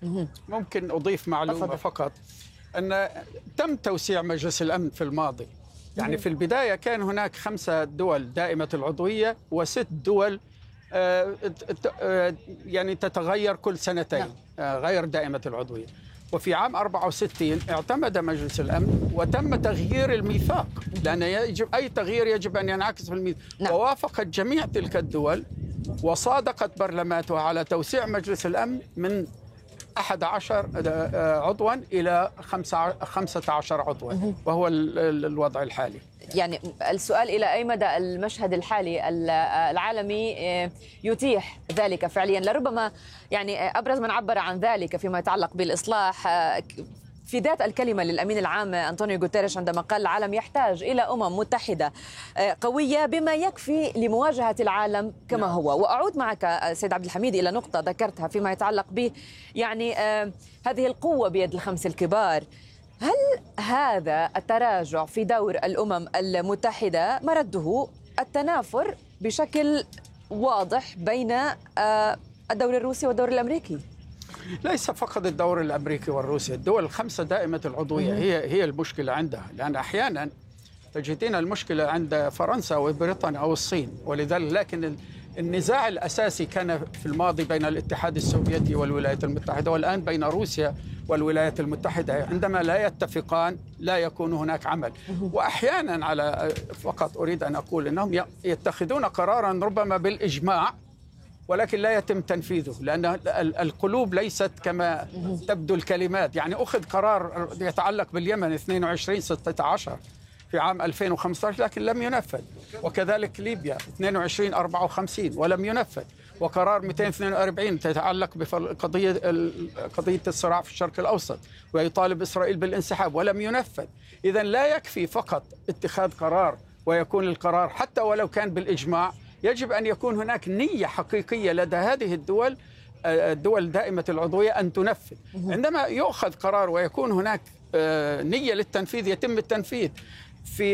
ممكن أضيف معلومة فقط، أن تم توسيع مجلس الأمن في الماضي. يعني في البداية كان هناك 5 دول دائمة العضوية و6 دول يعني تتغير كل سنتين غير دائمة العضوية. وفي عام 64 اعتمد مجلس الأمن وتم تغيير الميثاق، لأن يجب أي تغيير يجب أن ينعكس في الميثاق. ووافقت جميع تلك الدول وصادقت برلماناتها على توسيع مجلس الأمن من 11 عضوا إلى 15 عضوا، وهو الوضع الحالي. يعني السؤال إلى أي مدى المشهد الحالي العالمي يتيح ذلك فعليا؟ لربما يعني أبرز من عبر عن ذلك فيما يتعلق بالإصلاح في ذات الكلمة للأمين العام أنطونيو غوتيريش عندما قال العالم يحتاج إلى متحدة قوية بما يكفي لمواجهة العالم كما هو. وأعود معك سيد عبد الحميد إلى نقطة ذكرتها فيما يتعلق به يعني هذه القوة بيد ال5 الكبار. هل هذا التراجع في دور الأمم المتحدة مرده التنافر بشكل واضح بين الدور الروسي والدور الأمريكي؟ ليس فقط الدور الأمريكي والروسي، الدول ال5 دائمة العضوية هي المشكلة عندها، لأن أحيانا تجدين المشكلة عند فرنسا وبريطانيا أو الصين. ولذلك لكن النزاع الأساسي كان في الماضي بين الاتحاد السوفيتي والولايات المتحدة، والآن بين روسيا والولايات المتحدة. عندما لا يتفقان لا يكون هناك عمل. وأحيانا فقط أريد أن أقول أنهم يتخذون قرارا ربما بالإجماع ولكن لا يتم تنفيذه، لأن القلوب ليست كما تبدو الكلمات. يعني أخذ قرار يتعلق باليمن 22/16 في عام 2015 لكن لم ينفذ، وكذلك ليبيا 22/54 ولم ينفذ، وقرار 242 تتعلق بقضية الصراع في الشرق الأوسط ويطالب إسرائيل بالانسحاب ولم ينفذ. إذن لا يكفي فقط اتخاذ قرار ويكون القرار حتى ولو كان بالإجماع، يجب أن يكون هناك نية حقيقية لدى هذه الدول دائمة العضوية أن تنفذ. عندما يؤخذ قرار ويكون هناك نية للتنفيذ يتم التنفيذ. في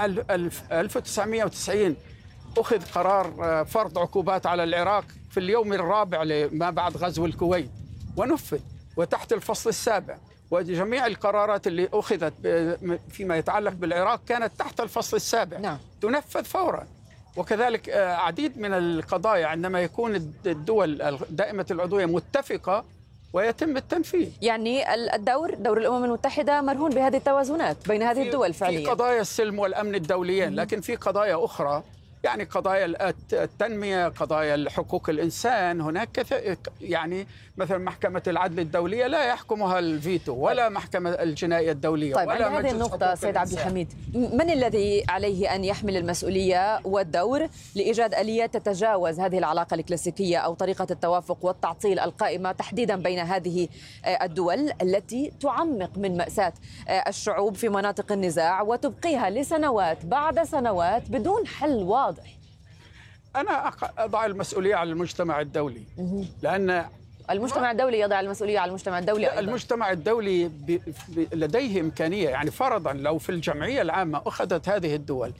1990 أخذ قرار فرض عقوبات على العراق في اليوم الرابع ما بعد غزو الكويت ونفذ وتحت الفصل السابع، وجميع القرارات اللي أخذت فيما يتعلق بالعراق كانت تحت الفصل السابع تنفذ فورا. وكذلك عديد من القضايا عندما يكون الدول دائمة العضوية متفقة ويتم التنفيذ. يعني دور الأمم المتحدة مرهون بهذه التوازنات بين هذه الدول فعليا. في قضايا السلم والأمن الدوليين، لكن في قضايا أخرى يعني قضايا التنمية، قضايا حقوق الإنسان. هناك يعني مثلا محكمة العدل الدولية لا يحكمها الفيتو ولا محكمة الجنائية الدولية. طيب ولا هذه النقطة سيد عبد الحميد، من الذي عليه أن يحمل المسؤولية والدور لإيجاد آليات تتجاوز هذه العلاقة الكلاسيكية أو طريقة التوافق والتعطيل القائمة تحديدا بين هذه الدول التي تعمق من مأساة الشعوب في مناطق النزاع وتبقيها لسنوات بعد سنوات بدون حل واضح؟ أنا أضع المسؤولية على المجتمع الدولي، لأن المجتمع الدولي يضع المسؤولية على المجتمع الدولي أيضا. المجتمع الدولي لديه إمكانية، يعني فرضا لو في الجمعية العامة أخذت هذه الدول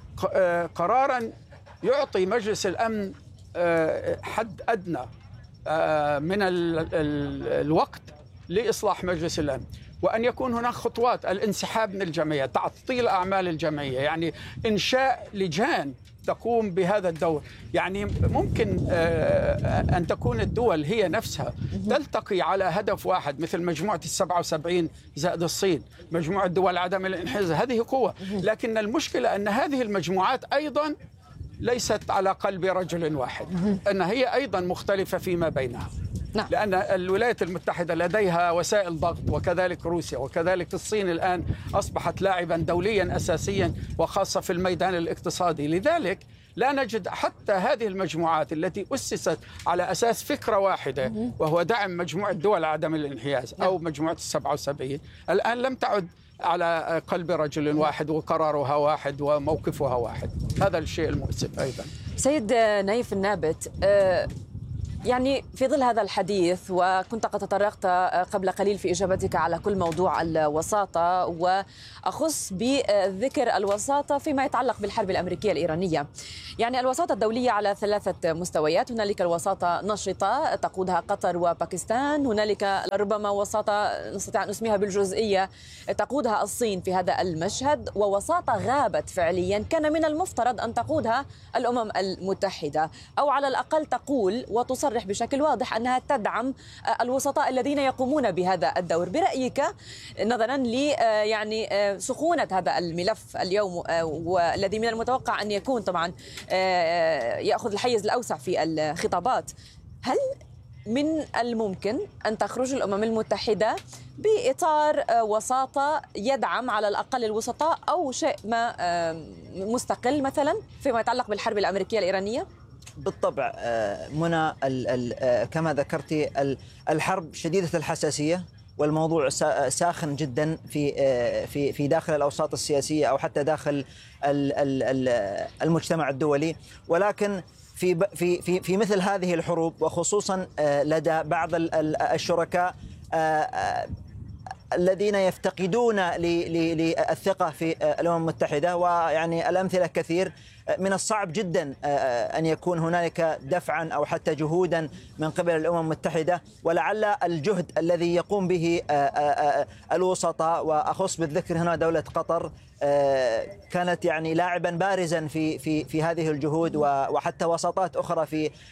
قرارا يعطي مجلس الأمن حد أدنى من الوقت لإصلاح مجلس الأمن، وأن يكون هناك خطوات الانسحاب من الجمعية، تعطيل أعمال الجمعية، يعني إنشاء لجان تقوم بهذا الدور. يعني ممكن أن تكون الدول هي نفسها تلتقي على هدف واحد، مثل مجموعة 77 زائد الصين، مجموعة دول عدم الانحياز، هذه قوة. لكن المشكلة أن هذه المجموعات أيضا ليست على قلب رجل واحد، أن هي أيضا مختلفة فيما بينها. لأن الولايات المتحدة لديها وسائل ضغط، وكذلك روسيا، وكذلك الصين الآن أصبحت لاعبا دوليا أساسيا وخاصة في الميدان الاقتصادي. لذلك لا نجد حتى هذه المجموعات التي أسست على أساس فكرة واحدة وهو دعم مجموعة دول عدم الانحياز أو مجموعة 77 الآن لم تعد على قلب رجل واحد وقرارها واحد وموقفها واحد. هذا الشيء المؤسف أيضا. سيد نايف النابت، يعني في ظل هذا الحديث، وكنت قد تطرقت قبل قليل في إجابتك على كل موضوع الوساطة، وأخص بذكر الوساطة فيما يتعلق بالحرب الأمريكية الإيرانية. يعني الوساطة الدولية على 3 مستويات. هنالك الوساطة نشطة تقودها قطر وباكستان، هنالك ربما وساطة نستطيع أن نسميها بالجزئية تقودها الصين في هذا المشهد، ووساطة غابت فعليا كان من المفترض أن تقودها الأمم المتحدة، أو على الأقل تقول وتصرح بشكل واضح أنها تدعم الوسطاء الذين يقومون بهذا الدور. برأيك نظرا ل يعني سخونة هذا الملف اليوم، والذي من المتوقع أن يكون طبعا يأخذ الحيز الأوسع في الخطابات، هل من الممكن أن تخرج الأمم المتحدة بإطار وساطة يدعم على الأقل الوسطاء أو شيء ما مستقل مثلا فيما يتعلق بالحرب الأمريكية الإيرانية؟ بالطبع منى، كما ذكرتي الحرب شديدة الحساسية، والموضوع ساخن جدا في داخل الأوساط السياسية أو حتى داخل المجتمع الدولي. ولكن في مثل هذه الحروب، وخصوصا لدى بعض الشركاء الذين يفتقدون للثقة في الأمم المتحدة، ويعني الأمثلة كثير، من الصعب جدا أن يكون هنالك دفعا أو حتى جهودا من قبل الأمم المتحدة. ولعل الجهد الذي يقوم به الوسطاء، وأخص بالذكر هنا دولة قطر، كانت يعني لاعبا بارزا في هذه الجهود، وحتى وساطات أخرى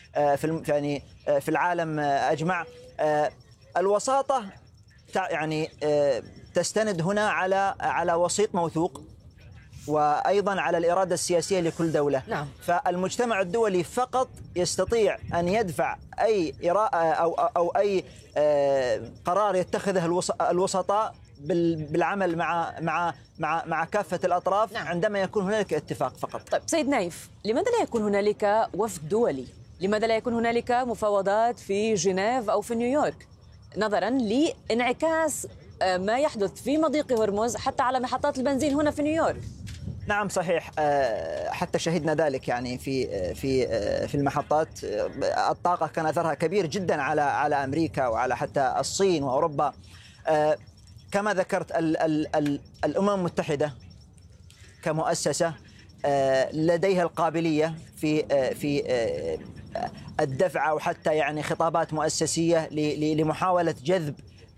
في العالم أجمع. الوساطة يعني تستند هنا على وسيط موثوق، وأيضا على الإرادة السياسية لكل دولة. نعم. فالمجتمع الدولي فقط يستطيع أن يدفع أي أو أي قرار يتخذه الوسطاء بالعمل مع كافة الأطراف. نعم. عندما يكون هنالك اتفاق فقط. طيب سيد نايف، لماذا لا يكون هنالك وفد دولي؟ لماذا لا يكون هنالك مفاوضات في جنيف أو في نيويورك، نظرا لانعكاس ما يحدث في مضيق هرمز حتى على محطات البنزين هنا في نيويورك؟ نعم صحيح، حتى شهدنا ذلك يعني في المحطات. الطاقة كان أثرها كبير جدا على أمريكا وعلى حتى الصين وأوروبا. كما ذكرت، الأمم المتحدة كمؤسسة لديها القابلية في الدفع أو حتى يعني خطابات مؤسسية لمحاولة جذب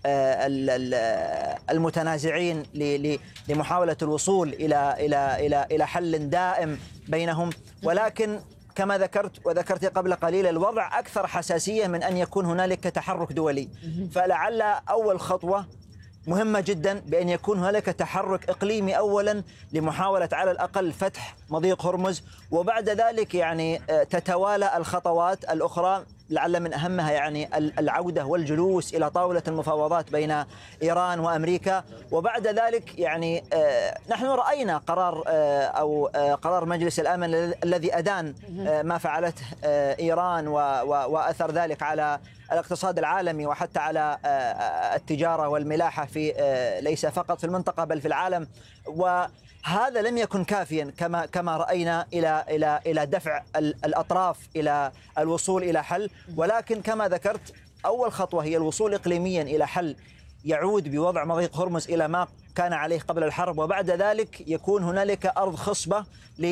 المتنازعين لمحاولة الوصول إلى حل دائم بينهم. ولكن كما وذكرت قبل قليل، الوضع أكثر حساسية من أن يكون هنالك تحرك دولي. فلعل أول خطوة مهمة جدا بأن يكون هنالك تحرك إقليمي أولا لمحاولة على الأقل فتح مضيق هرمز، وبعد ذلك يعني تتوالى الخطوات الأخرى، لعل من أهمها يعني العودة والجلوس إلى طاولة المفاوضات بين إيران وأمريكا. وبعد ذلك يعني نحن رأينا قرار مجلس الأمن الذي أدان ما فعلته إيران، وأثر ذلك على الاقتصاد العالمي وحتى على التجارة والملاحة ليس فقط في المنطقة بل في العالم. وهذا لم يكن كافيا كما رأينا إلى دفع الأطراف إلى الوصول إلى حل. ولكن كما ذكرت، أول خطوة هي الوصول إقليميا إلى حل يعود بوضع مضيق هرمز إلى ما كان عليه قبل الحرب، وبعد ذلك يكون هنالك أرض خصبة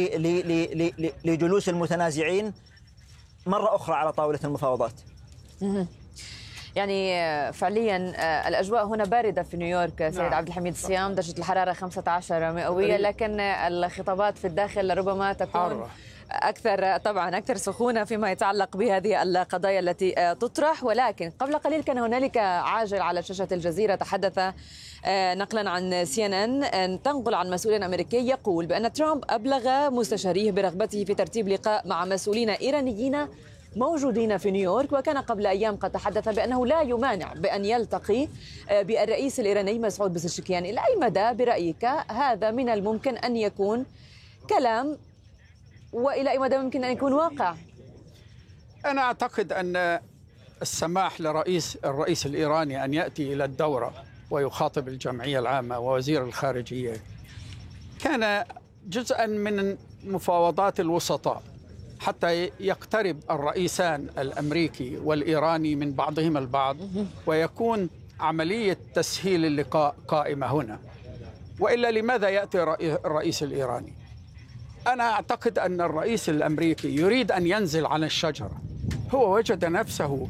لجلوس المتنازعين مرة أخرى على طاولة المفاوضات. يعني فعليا الأجواء هنا باردة في نيويورك سيد عبد الحميد الصيام، درجة الحرارة 15 مئوية، لكن الخطابات في الداخل ربما تكون أكثر سخونة فيما يتعلق بهذه القضايا التي تطرح. ولكن قبل قليل كان هنالك عاجل على شاشة الجزيرة تحدث نقلا عن CNN تنقل عن مسؤول أمريكي يقول بأن ترامب أبلغ مستشاريه برغبته في ترتيب لقاء مع مسؤولين إيرانيين موجودين في نيويورك، وكان قبل أيام قد تحدث بأنه لا يمانع بأن يلتقي بالرئيس الإيراني مسعود بزشكيان. إلى أي مدى برأيك هذا من الممكن أن يكون كلام، وإلى أي مدى ممكن أن يكون واقع؟ أنا أعتقد أن السماح الرئيس الإيراني أن يأتي إلى الدورة ويخاطب الجمعية العامة ووزير الخارجية كان جزءا من مفاوضات الوسطاء. حتى يقترب الرئيسان الأمريكي والإيراني من بعضهما البعض، ويكون عملية تسهيل اللقاء قائمة هنا. وإلا لماذا يأتي الرئيس الإيراني؟ أنا أعتقد أن الرئيس الأمريكي يريد أن ينزل عن الشجرة. هو وجد نفسه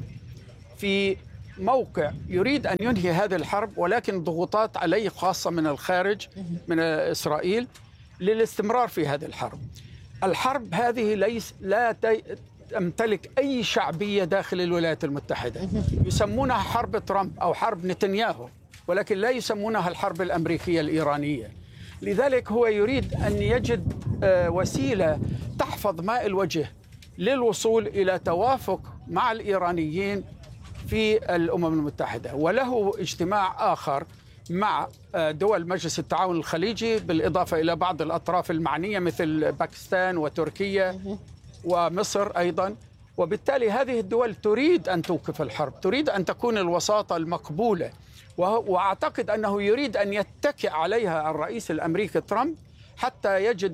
في موقع يريد أن ينهي هذه الحرب، ولكن ضغوطات عليه خاصة من الخارج من إسرائيل للاستمرار في هذه الحرب. الحرب هذه لا تمتلك أي شعبية داخل الولايات المتحدة. يسمونها حرب ترامب أو حرب نتنياهو، ولكن لا يسمونها الحرب الأمريكية الإيرانية. لذلك هو يريد أن يجد وسيلة تحفظ ماء الوجه للوصول إلى توافق مع الإيرانيين في الأمم المتحدة. وله اجتماع آخر مع دول مجلس التعاون الخليجي، بالإضافة إلى بعض الأطراف المعنية مثل باكستان وتركيا ومصر أيضا. وبالتالي هذه الدول تريد أن توقف الحرب، تريد أن تكون الوساطة المقبولة، وأعتقد أنه يريد أن يتكئ عليها الرئيس الأمريكي ترامب حتى يجد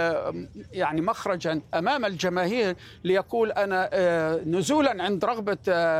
يعني مخرجا أمام الجماهير ليقول أنا نزولا عند رغبة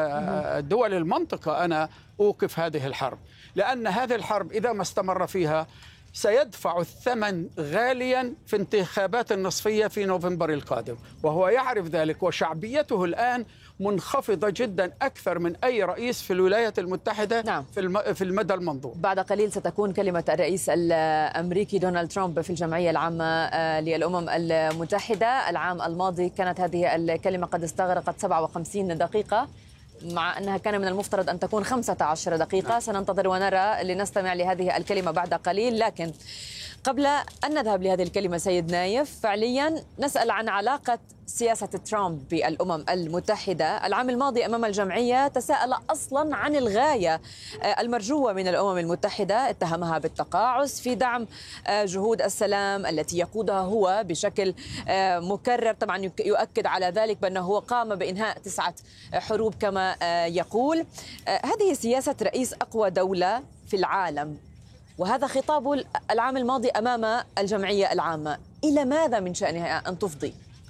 دول المنطقة أنا أوقف هذه الحرب. لأن هذه الحرب إذا ما استمر فيها سيدفع الثمن غاليا في انتخابات النصفية في نوفمبر القادم، وهو يعرف ذلك، وشعبيته الآن منخفضة جدا أكثر من أي رئيس في الولايات المتحدة. نعم. في المدى المنظور. بعد قليل ستكون كلمة الرئيس الأمريكي دونالد ترامب في الجمعية العامة للأمم المتحدة. العام الماضي كانت هذه الكلمة قد استغرقت 57 دقيقة، مع أنها كان من المفترض أن تكون 15 دقيقة. سننتظر ونرى لنستمع لهذه الكلمة بعد قليل. لكن قبل أن نذهب لهذه الكلمة سيد نايف، فعليا نسأل عن علاقة سياسة ترامب بالأمم المتحدة. العام الماضي أمام الجمعية تساءل أصلا عن الغاية المرجوة من الأمم المتحدة، اتهمها بالتقاعس في دعم جهود السلام التي يقودها هو بشكل مكرر. طبعا يؤكد على ذلك بأنه هو قام بإنهاء 9 حروب كما يقول. هذه سياسة رئيس أقوى دولة في العالم، وهذا خطاب العام الماضي أمام الجمعية العامة. إلى ماذا من شأنها أن تفضي؟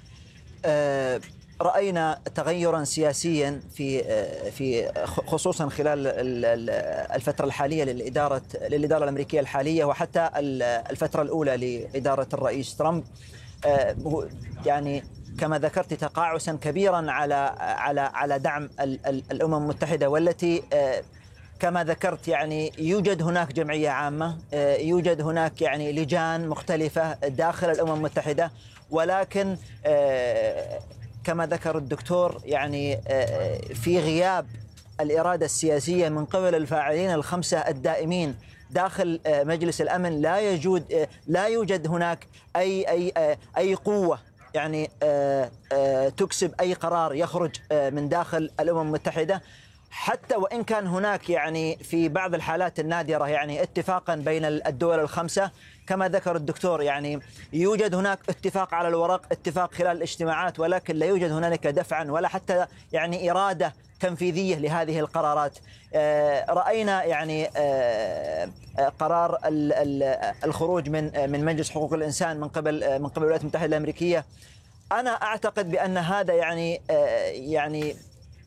رأينا تغيرا سياسيا في خصوصا خلال الفترة الحالية للإدارة الأمريكية الحالية، وحتى الفترة الأولى لإدارة الرئيس ترامب. يعني كما ذكرت تقاعسا كبيرا على دعم الأمم المتحدة، والتي كما ذكرت يعني يوجد هناك جمعية عامة، يوجد هناك يعني لجان مختلفة داخل الأمم المتحدة، ولكن كما ذكر الدكتور يعني في غياب الإرادة السياسية من قبل الفاعلين ال5 الدائمين داخل مجلس الأمن لا يوجد هناك أي قوة يعني تكسب أي قرار يخرج من داخل الأمم المتحدة. حتى وإن كان هناك يعني في بعض الحالات النادرة يعني اتفاقا بين الدول ال5، كما ذكر الدكتور يعني يوجد هناك اتفاق على الورق، اتفاق خلال الاجتماعات، ولكن لا يوجد هنالك دفعا ولا حتى يعني إرادة تنفيذية لهذه القرارات. رأينا يعني قرار الخروج من مجلس حقوق الإنسان من قبل الولايات المتحدة الأمريكية. أنا أعتقد بأن هذا يعني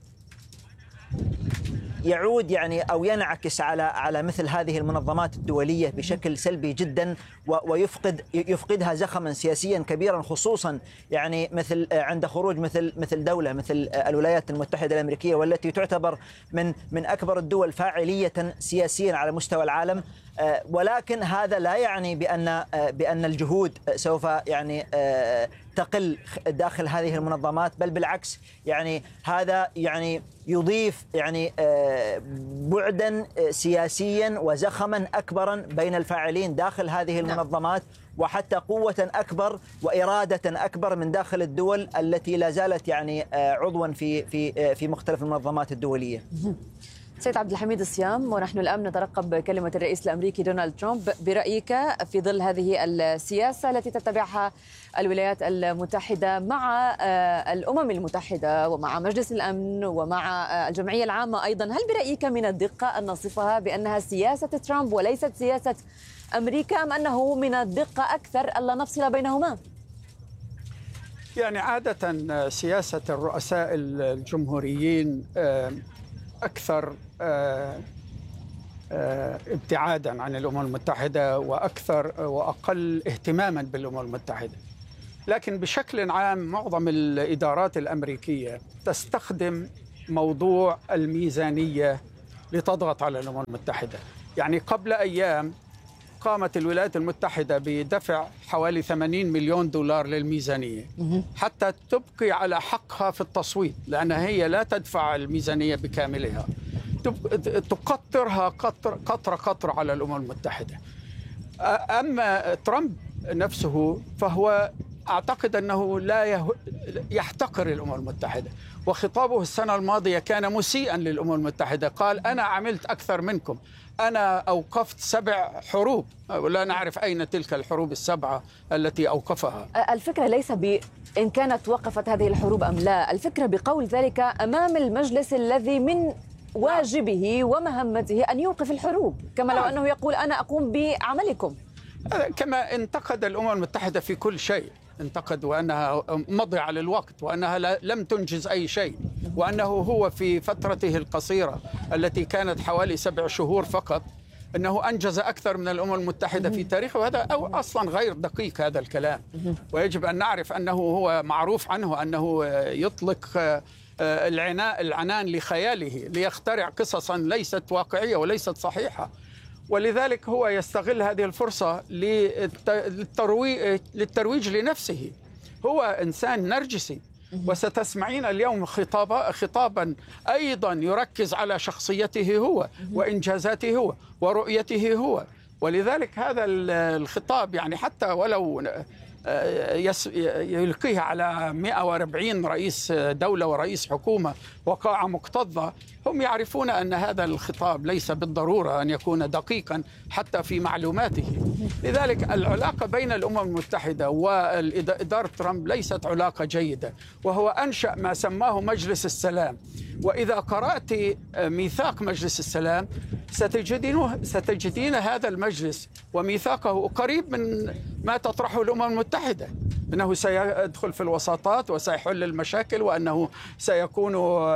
يعود يعني أو ينعكس على مثل هذه المنظمات الدولية بشكل سلبي جدا، ويفقدها زخما سياسيا كبيرا، خصوصا يعني مثل عند خروج مثل دولة مثل الولايات المتحدة الأمريكية، والتي تعتبر من أكبر الدول فاعلية سياسيا على مستوى العالم. ولكن هذا لا يعني بأن الجهود سوف يعني تقل داخل هذه المنظمات، بل بالعكس يعني هذا يعني يضيف يعني بعدا سياسيا وزخما أكبرا بين الفاعلين داخل هذه المنظمات، وحتى قوة أكبر وإرادة أكبر من داخل الدول التي لا زالت يعني عضوا في مختلف المنظمات الدولية. سيد عبد الحميد الصيام، ونحن الآن نترقب كلمة الرئيس الأمريكي دونالد ترامب. برأيك في ظل هذه السياسة التي تتبعها الولايات المتحدة مع الأمم المتحدة ومع مجلس الأمن ومع الجمعية العامة أيضا، هل برأيك من الدقة أن نصفها بأنها سياسة ترامب وليست سياسة أمريكا، أم أنه من الدقة أكثر ألا نفصل بينهما؟ يعني عادة سياسة الرؤساء الجمهوريين أكثر ابتعادا عن الأمم المتحدة وأقل اهتماما بالأمم المتحدة. لكن بشكل عام معظم الإدارات الأمريكية تستخدم موضوع الميزانية لتضغط على الأمم المتحدة. يعني قبل أيام قامت الولايات المتحدة بدفع حوالي 80 مليون دولار للميزانية حتى تبقي على حقها في التصويت، لأنها هي لا تدفع الميزانية بكاملها، تقطرها قطرة على الأمم المتحدة. أما ترامب نفسه فهو أعتقد أنه لا يحتقر الأمم المتحدة، وخطابه السنة الماضية كان مسيئا للأمم المتحدة. قال أنا عملت أكثر منكم، أنا أوقفت 7 حروب، ولا نعرف أين تلك الحروب ال7 التي أوقفها. الفكرة ليس بإن كانت وقفت هذه الحروب أم لا، الفكرة بقول ذلك أمام المجلس الذي من واجبه ومهمته أن يوقف الحروب، كما لو أنه يقول أنا أقوم بعملكم. كما انتقد الأمم المتحدة في كل شيء، انتقد وأنها مضي على الوقت، وأنها لم تنجز أي شيء، وأنه هو في فترته القصيرة التي كانت حوالي 7 شهور فقط أنه أنجز أكثر من الأمم المتحدة في تاريخه. وهذا أصلا غير دقيق هذا الكلام، ويجب أن نعرف أنه هو معروف عنه أنه يطلق العنان لخياله ليخترع قصصا ليست واقعية وليست صحيحة. ولذلك هو يستغل هذه الفرصة للترويج لنفسه. هو إنسان نرجسي، وستسمعين اليوم خطابا أيضا يركز على شخصيته هو وإنجازاته هو ورؤيته هو. ولذلك هذا الخطاب يعني حتى ولو يلقيه على 140 رئيس دولة ورئيس حكومة وقاعة مكتظة، هم يعرفون أن هذا الخطاب ليس بالضرورة أن يكون دقيقا حتى في معلوماته. لذلك العلاقة بين الأمم المتحدة وإدارة ترامب ليست علاقة جيدة، وهو أنشأ ما سماه مجلس السلام. وإذا قرأت ميثاق مجلس السلام ستجدين هذا المجلس وميثاقه قريب من ما تطرحه الأمم المتحدة، أنه سيدخل في الوساطات وسيحل المشاكل، وأنه سيكون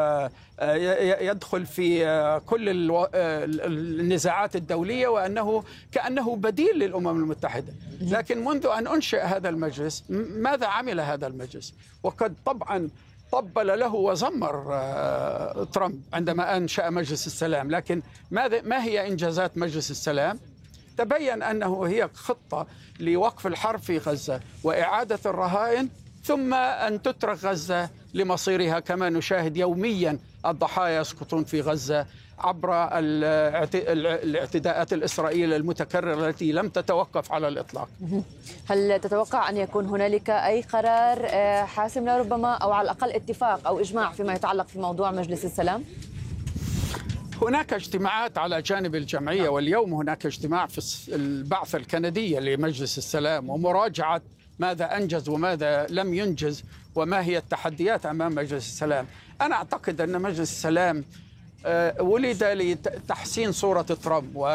يدخل في كل النزاعات الدولية، وأنه كأنه بديل للأمم المتحدة. لكن منذ أن أنشئ هذا المجلس ماذا عمل هذا المجلس؟ وقد طبعا طبل له وزمر ترامب عندما أنشأ مجلس السلام. لكن ما هي إنجازات مجلس السلام؟ تبين أنه هي خطة لوقف الحرب في غزة وإعادة الرهائن، ثم أن تترك غزة لمصيرها كما نشاهد يوميا الضحايا يسقطون في غزة عبر الاعتداءات الإسرائيلية المتكررة التي لم تتوقف على الإطلاق. هل تتوقع أن يكون هنالك أي قرار حاسم لربما، أو على الأقل اتفاق أو إجماع فيما يتعلق في موضوع مجلس السلام؟ هناك اجتماعات على جانب الجمعية، واليوم هناك اجتماع في البعثة الكندية لمجلس السلام ومراجعة ماذا أنجز وماذا لم ينجز وما هي التحديات أمام مجلس السلام. أنا أعتقد أن مجلس السلام ولد لتحسين صورة ترامب و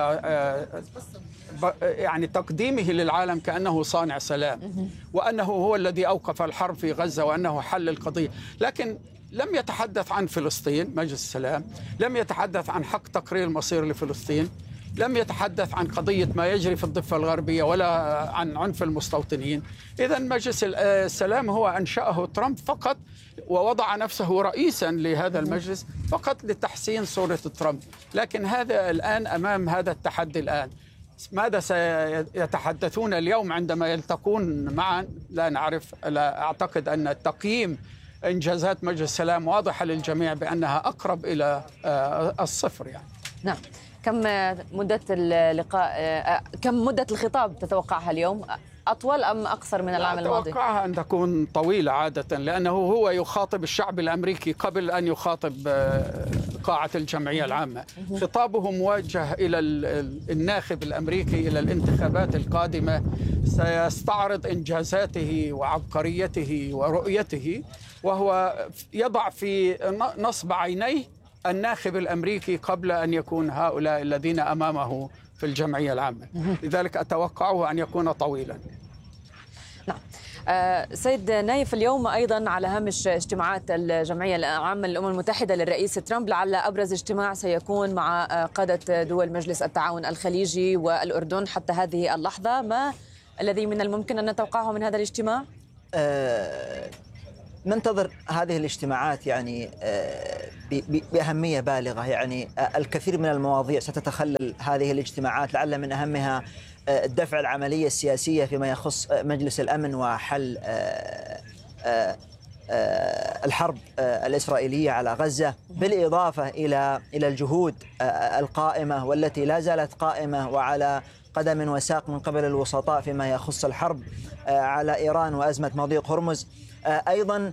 يعني تقديمه للعالم كأنه صانع سلام، وأنه هو الذي أوقف الحرب في غزة، وأنه حل القضية. لكن لم يتحدث عن فلسطين. مجلس السلام لم يتحدث عن حق تقرير المصير لفلسطين، لم يتحدث عن قضية ما يجري في الضفة الغربية ولا عن عنف المستوطنين. إذا مجلس السلام هو أنشأه ترامب فقط، ووضع نفسه رئيسا لهذا المجلس فقط لتحسين صورة ترامب. لكن هذا الآن أمام هذا التحدي الآن، ماذا سيتحدثون اليوم عندما يلتقون معا؟ لا نعرف. لا أعتقد أن تقييم إنجازات مجلس السلام واضحة للجميع بأنها أقرب إلى الصفر يعني. نعم. كم مدة اللقاء، كم مدة الخطاب تتوقعها اليوم؟ أطول أم أقصر من العام الماضي؟ أتوقعها أن تكون طويلة عادة، لأنه هو يخاطب الشعب الأمريكي قبل أن يخاطب قاعة الجمعية العامة. خطابه موجه إلى الناخب الأمريكي إلى الانتخابات القادمة، سيستعرض إنجازاته وعبقريته ورؤيته، وهو يضع في نصب عينيه الناخب الأمريكي قبل أن يكون هؤلاء الذين أمامه في الجمعية العامة. لذلك أتوقعه أن يكون طويلا. نعم. سيد نايف، اليوم أيضا على هامش اجتماعات الجمعية العامة للأمم المتحدة للرئيس ترامب، لعل أبرز اجتماع سيكون مع قادة دول مجلس التعاون الخليجي والأردن حتى هذه اللحظة. ما الذي من الممكن أن نتوقعه من هذا الاجتماع؟ ننتظر هذه الاجتماعات يعني بأهمية بالغة. يعني الكثير من المواضيع ستتخلل هذه الاجتماعات، لعل من أهمها دفع العملية السياسية فيما يخص مجلس الأمن وحل الحرب الإسرائيلية على غزة، بالإضافة إلى الجهود القائمة والتي لا زالت قائمة وعلى قدم وساق من قبل الوسطاء فيما يخص الحرب على إيران وأزمة مضيق هرمز. أيضا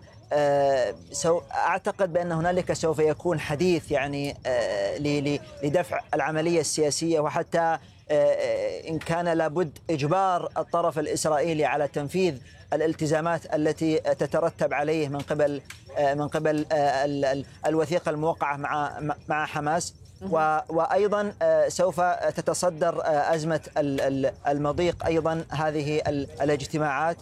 أعتقد بأن هنالك سوف يكون حديث يعني لدفع العملية السياسية، وحتى إن كان لابد إجبار الطرف الإسرائيلي على تنفيذ الالتزامات التي تترتب عليه من قبل الوثيقة الموقعة مع حماس. وأيضا سوف تتصدر أزمة المضيق أيضا هذه الاجتماعات.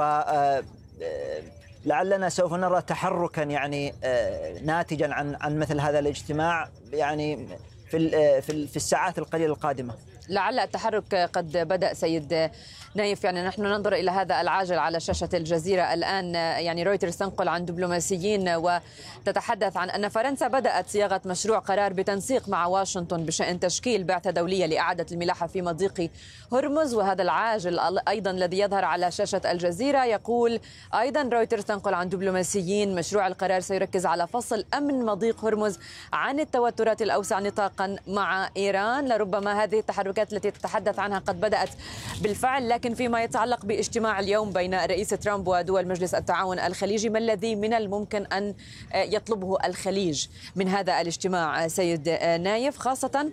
لعلنا سوف نرى تحركا يعني ناتجا عن مثل هذا الاجتماع يعني في الساعات القليلة القادمة. لعل التحرك قد بدأ سيد نايف. يعني نحن ننظر إلى هذا العاجل على شاشة الجزيرة الآن. يعني رويترز تنقل عن دبلوماسيين وتتحدث عن أن فرنسا بدأت صياغة مشروع قرار بتنسيق مع واشنطن بشأن تشكيل بعثة دولية لإعادة الملاحة في مضيق هرمز. وهذا العاجل أيضا الذي يظهر على شاشة الجزيرة يقول أيضا رويترز تنقل عن دبلوماسيين مشروع القرار سيركز على فصل أمن مضيق هرمز عن التوترات الأوسع نطاقا مع إيران. لربما هذه التحركات التي تتحدث عنها قد بدأت بالفعل، لكن فيما يتعلق باجتماع اليوم بين الرئيس ترامب ودول مجلس التعاون الخليجي، ما الذي من الممكن أن يطلبه الخليج من هذا الاجتماع سيد نايف؟ خاصة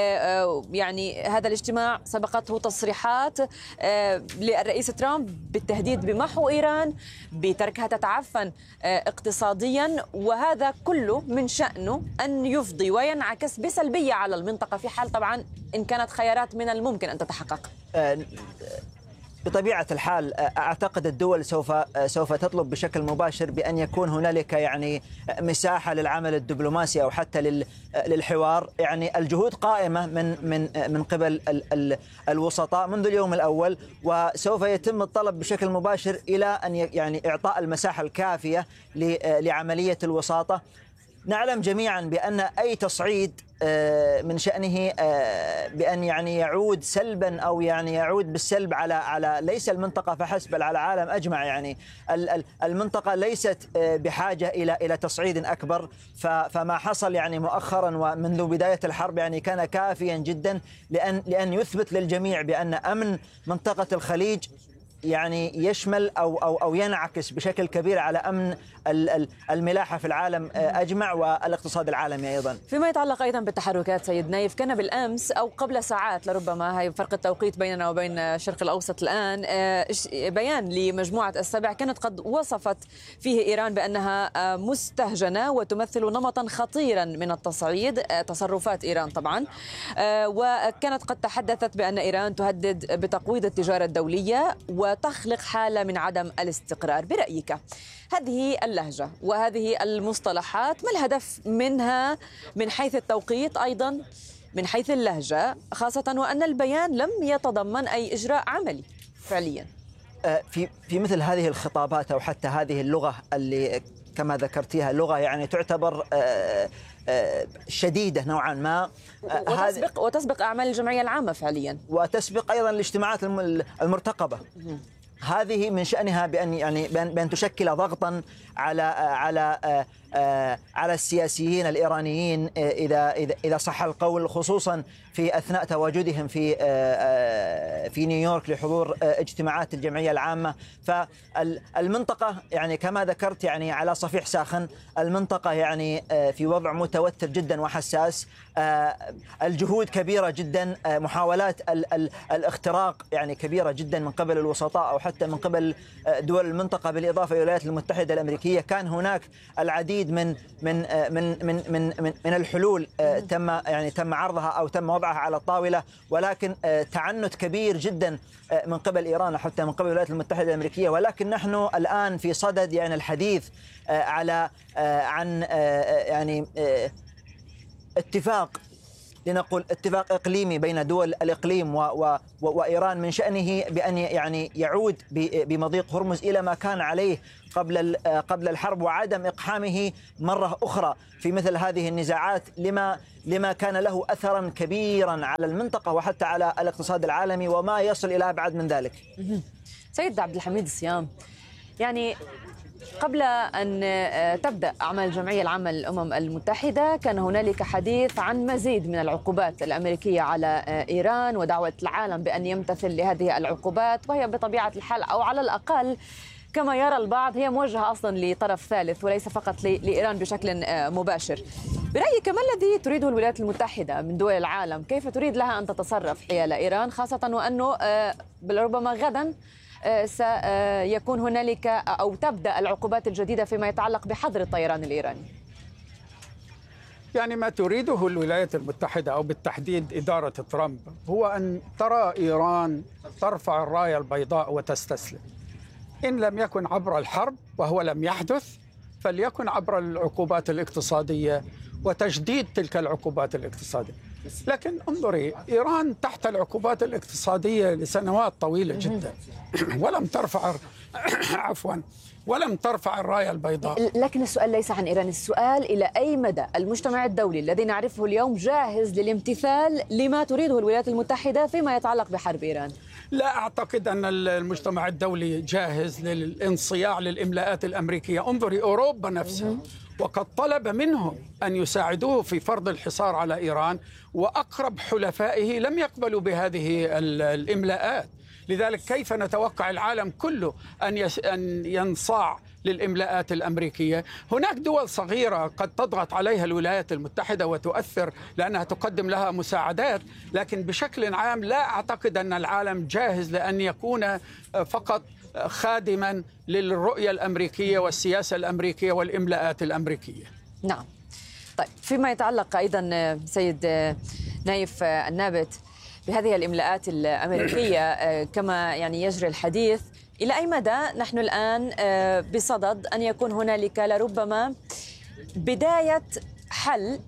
يعني هذا الاجتماع سبقته تصريحات للرئيس ترامب بالتهديد بمحو إيران، بتركها تتعفن اقتصاديا، وهذا كله من شأنه أن يفضي وينعكس بسلبية على المنطقة في حال طبعا إن كانت خيارات من الممكن أن تتحقق. بطبيعة الحال أعتقد الدول سوف تطلب بشكل مباشر بأن يكون هنالك يعني مساحة للعمل الدبلوماسي أو حتى للحوار. يعني الجهود قائمة من قبل الوسطاء منذ اليوم الأول، وسوف يتم الطلب بشكل مباشر إلى أن يعني إعطاء المساحة الكافية لعملية الوساطة. نعلم جميعا بأن أي تصعيد من شأنه بأن يعني يعود سلبا أو يعني يعود بالسلب على ليس المنطقة فحسب بل على العالم أجمع. يعني المنطقة ليست بحاجة إلى تصعيد أكبر، فما حصل يعني مؤخرا ومنذ بداية الحرب يعني كان كافيا جدا لأن يثبت للجميع بأن أمن منطقة الخليج يعني يشمل أو ينعكس بشكل كبير على أمن الملاحة في العالم أجمع والاقتصاد العالمي أيضا. فيما يتعلق أيضا بالتحركات سيد نايف، كان بالأمس أو قبل ساعات لربما، هي فرق التوقيت بيننا وبين الشرق الأوسط الآن، بيان لمجموعة السبع كانت قد وصفت فيه إيران بأنها مستهجنة وتمثل نمطا خطيرا من التصعيد، تصرفات إيران طبعا، وكانت قد تحدثت بأن إيران تهدد بتقويض التجارة الدولية وتخلق حالة من عدم الاستقرار. برأيك هذه اللهجة وهذه المصطلحات ما الهدف منها من حيث التوقيت أيضا من حيث اللهجة، خاصة وأن البيان لم يتضمن أي إجراء عملي فعليا؟ في مثل هذه الخطابات أو حتى هذه اللغة اللي كما ذكرتيها لغة يعني تعتبر شديدة نوعا ما، وتسبق أعمال الجمعية العامة فعليا، وتسبق أيضا الاجتماعات المرتقبة. هذه من شأنها بأن تشكل ضغطا على السياسيين الإيرانيين إذا صح القول، خصوصا في أثناء تواجدهم في نيويورك لحضور اجتماعات الجمعية العامة. فالمنطقة يعني كما ذكرت يعني على صفيح ساخن، المنطقة يعني في وضع متوتر جدا وحساس. الجهود كبيرة جدا، محاولات الاختراق يعني كبيرة جدا من قبل الوسطاء أو حتى من قبل دول المنطقة بالإضافة إلى الولايات المتحدة الأمريكية. كان هناك العديد من الحلول تم عرضها أو تم وضعها على الطاولة، ولكن تعنت كبير جدا من قبل إيران حتى من قبل الولايات المتحدة الأمريكية. ولكن نحن الآن في صدد الحديث عن اتفاق، لنقول اتفاق إقليمي بين دول الإقليم وإيران من شأنه بأن يعود بمضيق هرمز إلى ما كان عليه قبل الحرب، وعدم إقحامه مرة أخرى في مثل هذه النزاعات لما كان له أثرا كبيرا على المنطقة وحتى على الاقتصاد العالمي وما يصل إلى أبعد من ذلك. سيد عبد الحميد الصيام، قبل أن تبدأ أعمال الجمعية العامة للأمم المتحدة كان هنالك حديث عن مزيد من العقوبات الأمريكية على إيران ودعوة العالم بأن يمتثل لهذه العقوبات، وهي بطبيعة الحال أو على الأقل كما يرى البعض هي موجهة أصلا لطرف ثالث وليس فقط لإيران بشكل مباشر. برأيك ما الذي تريده الولايات المتحدة من دول العالم؟ كيف تريد لها أن تتصرف حيال إيران، خاصة وأنه ربما غدا سيكون هنالك أو تبدأ العقوبات الجديدة فيما يتعلق بحظر الطيران الإيراني؟ ما تريده الولايات المتحدة أو بالتحديد إدارة ترامب هو أن ترى إيران ترفع الراية البيضاء وتستسلم، إن لم يكن عبر الحرب وهو لم يحدث فليكن عبر العقوبات الاقتصادية وتجديد تلك العقوبات الاقتصادية. لكن انظري، إيران تحت العقوبات الاقتصادية لسنوات طويلة جدا ولم ترفع الراية البيضاء. لكن السؤال ليس عن إيران، السؤال إلى أي مدى المجتمع الدولي الذي نعرفه اليوم جاهز للامتثال لما تريده الولايات المتحدة فيما يتعلق بحرب إيران؟ لا أعتقد أن المجتمع الدولي جاهز للانصياع للإملاءات الأمريكية. انظري أوروبا نفسها وقد طلب منهم أن يساعدوه في فرض الحصار على إيران، وأقرب حلفائه لم يقبلوا بهذه الإملاءات. لذلك كيف نتوقع العالم كله أن ينصاع للإملاءات الأمريكية؟ هناك دول صغيرة قد تضغط عليها الولايات المتحدة وتؤثر لأنها تقدم لها مساعدات، لكن بشكل عام لا أعتقد أن العالم جاهز لأن يكون فقط خادما للرؤية الأمريكية والسياسة الأمريكية والإملاءات الأمريكية. نعم. طيب، فيما يتعلق أيضا سيد نايف النابت بهذه الإملاءات الأمريكية كما يجري الحديث، إلى أي مدى نحن الآن بصدد أن يكون هنالك لربما بداية حل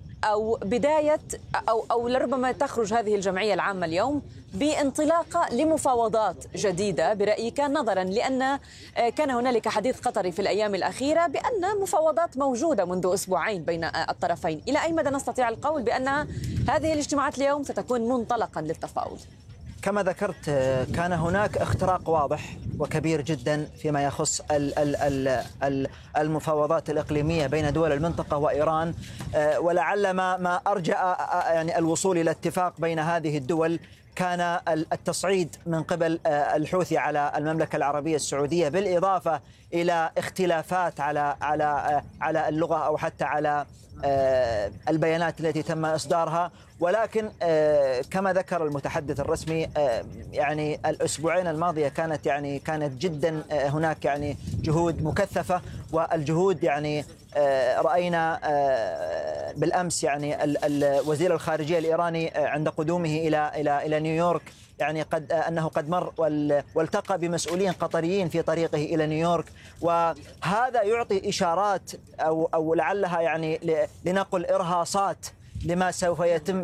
أو لربما تخرج هذه الجمعية العامة اليوم بانطلاقة لمفاوضات جديدة برأيك، نظرا لأن كان هنالك حديث قطري في الأيام الأخيرة بأن مفاوضات موجودة منذ أسبوعين بين الطرفين؟ إلى أي مدى نستطيع القول بأن هذه الاجتماعات اليوم ستكون منطلقا للتفاوض؟ كما ذكرت كان هناك اختراق واضح وكبير جدا فيما يخص المفاوضات الإقليمية بين دول المنطقة وإيران، ولعل ما أرجأ الوصول إلى اتفاق بين هذه الدول كان التصعيد من قبل الحوثي على المملكة العربية السعودية، بالإضافة إلى اختلافات على اللغة أو حتى على البيانات التي تم إصدارها. ولكن كما ذكر المتحدث الرسمي الأسبوعين الماضية كانت جدا هناك جهود مكثفة، والجهود رأينا بالأمس وزير الخارجية الإيراني عند قدومه إلى نيويورك أنه قد مر والتقى بمسؤولين قطريين في طريقه إلى نيويورك، وهذا يعطي إشارات أو لعلها لنقل إرهاصات لما سوف يتم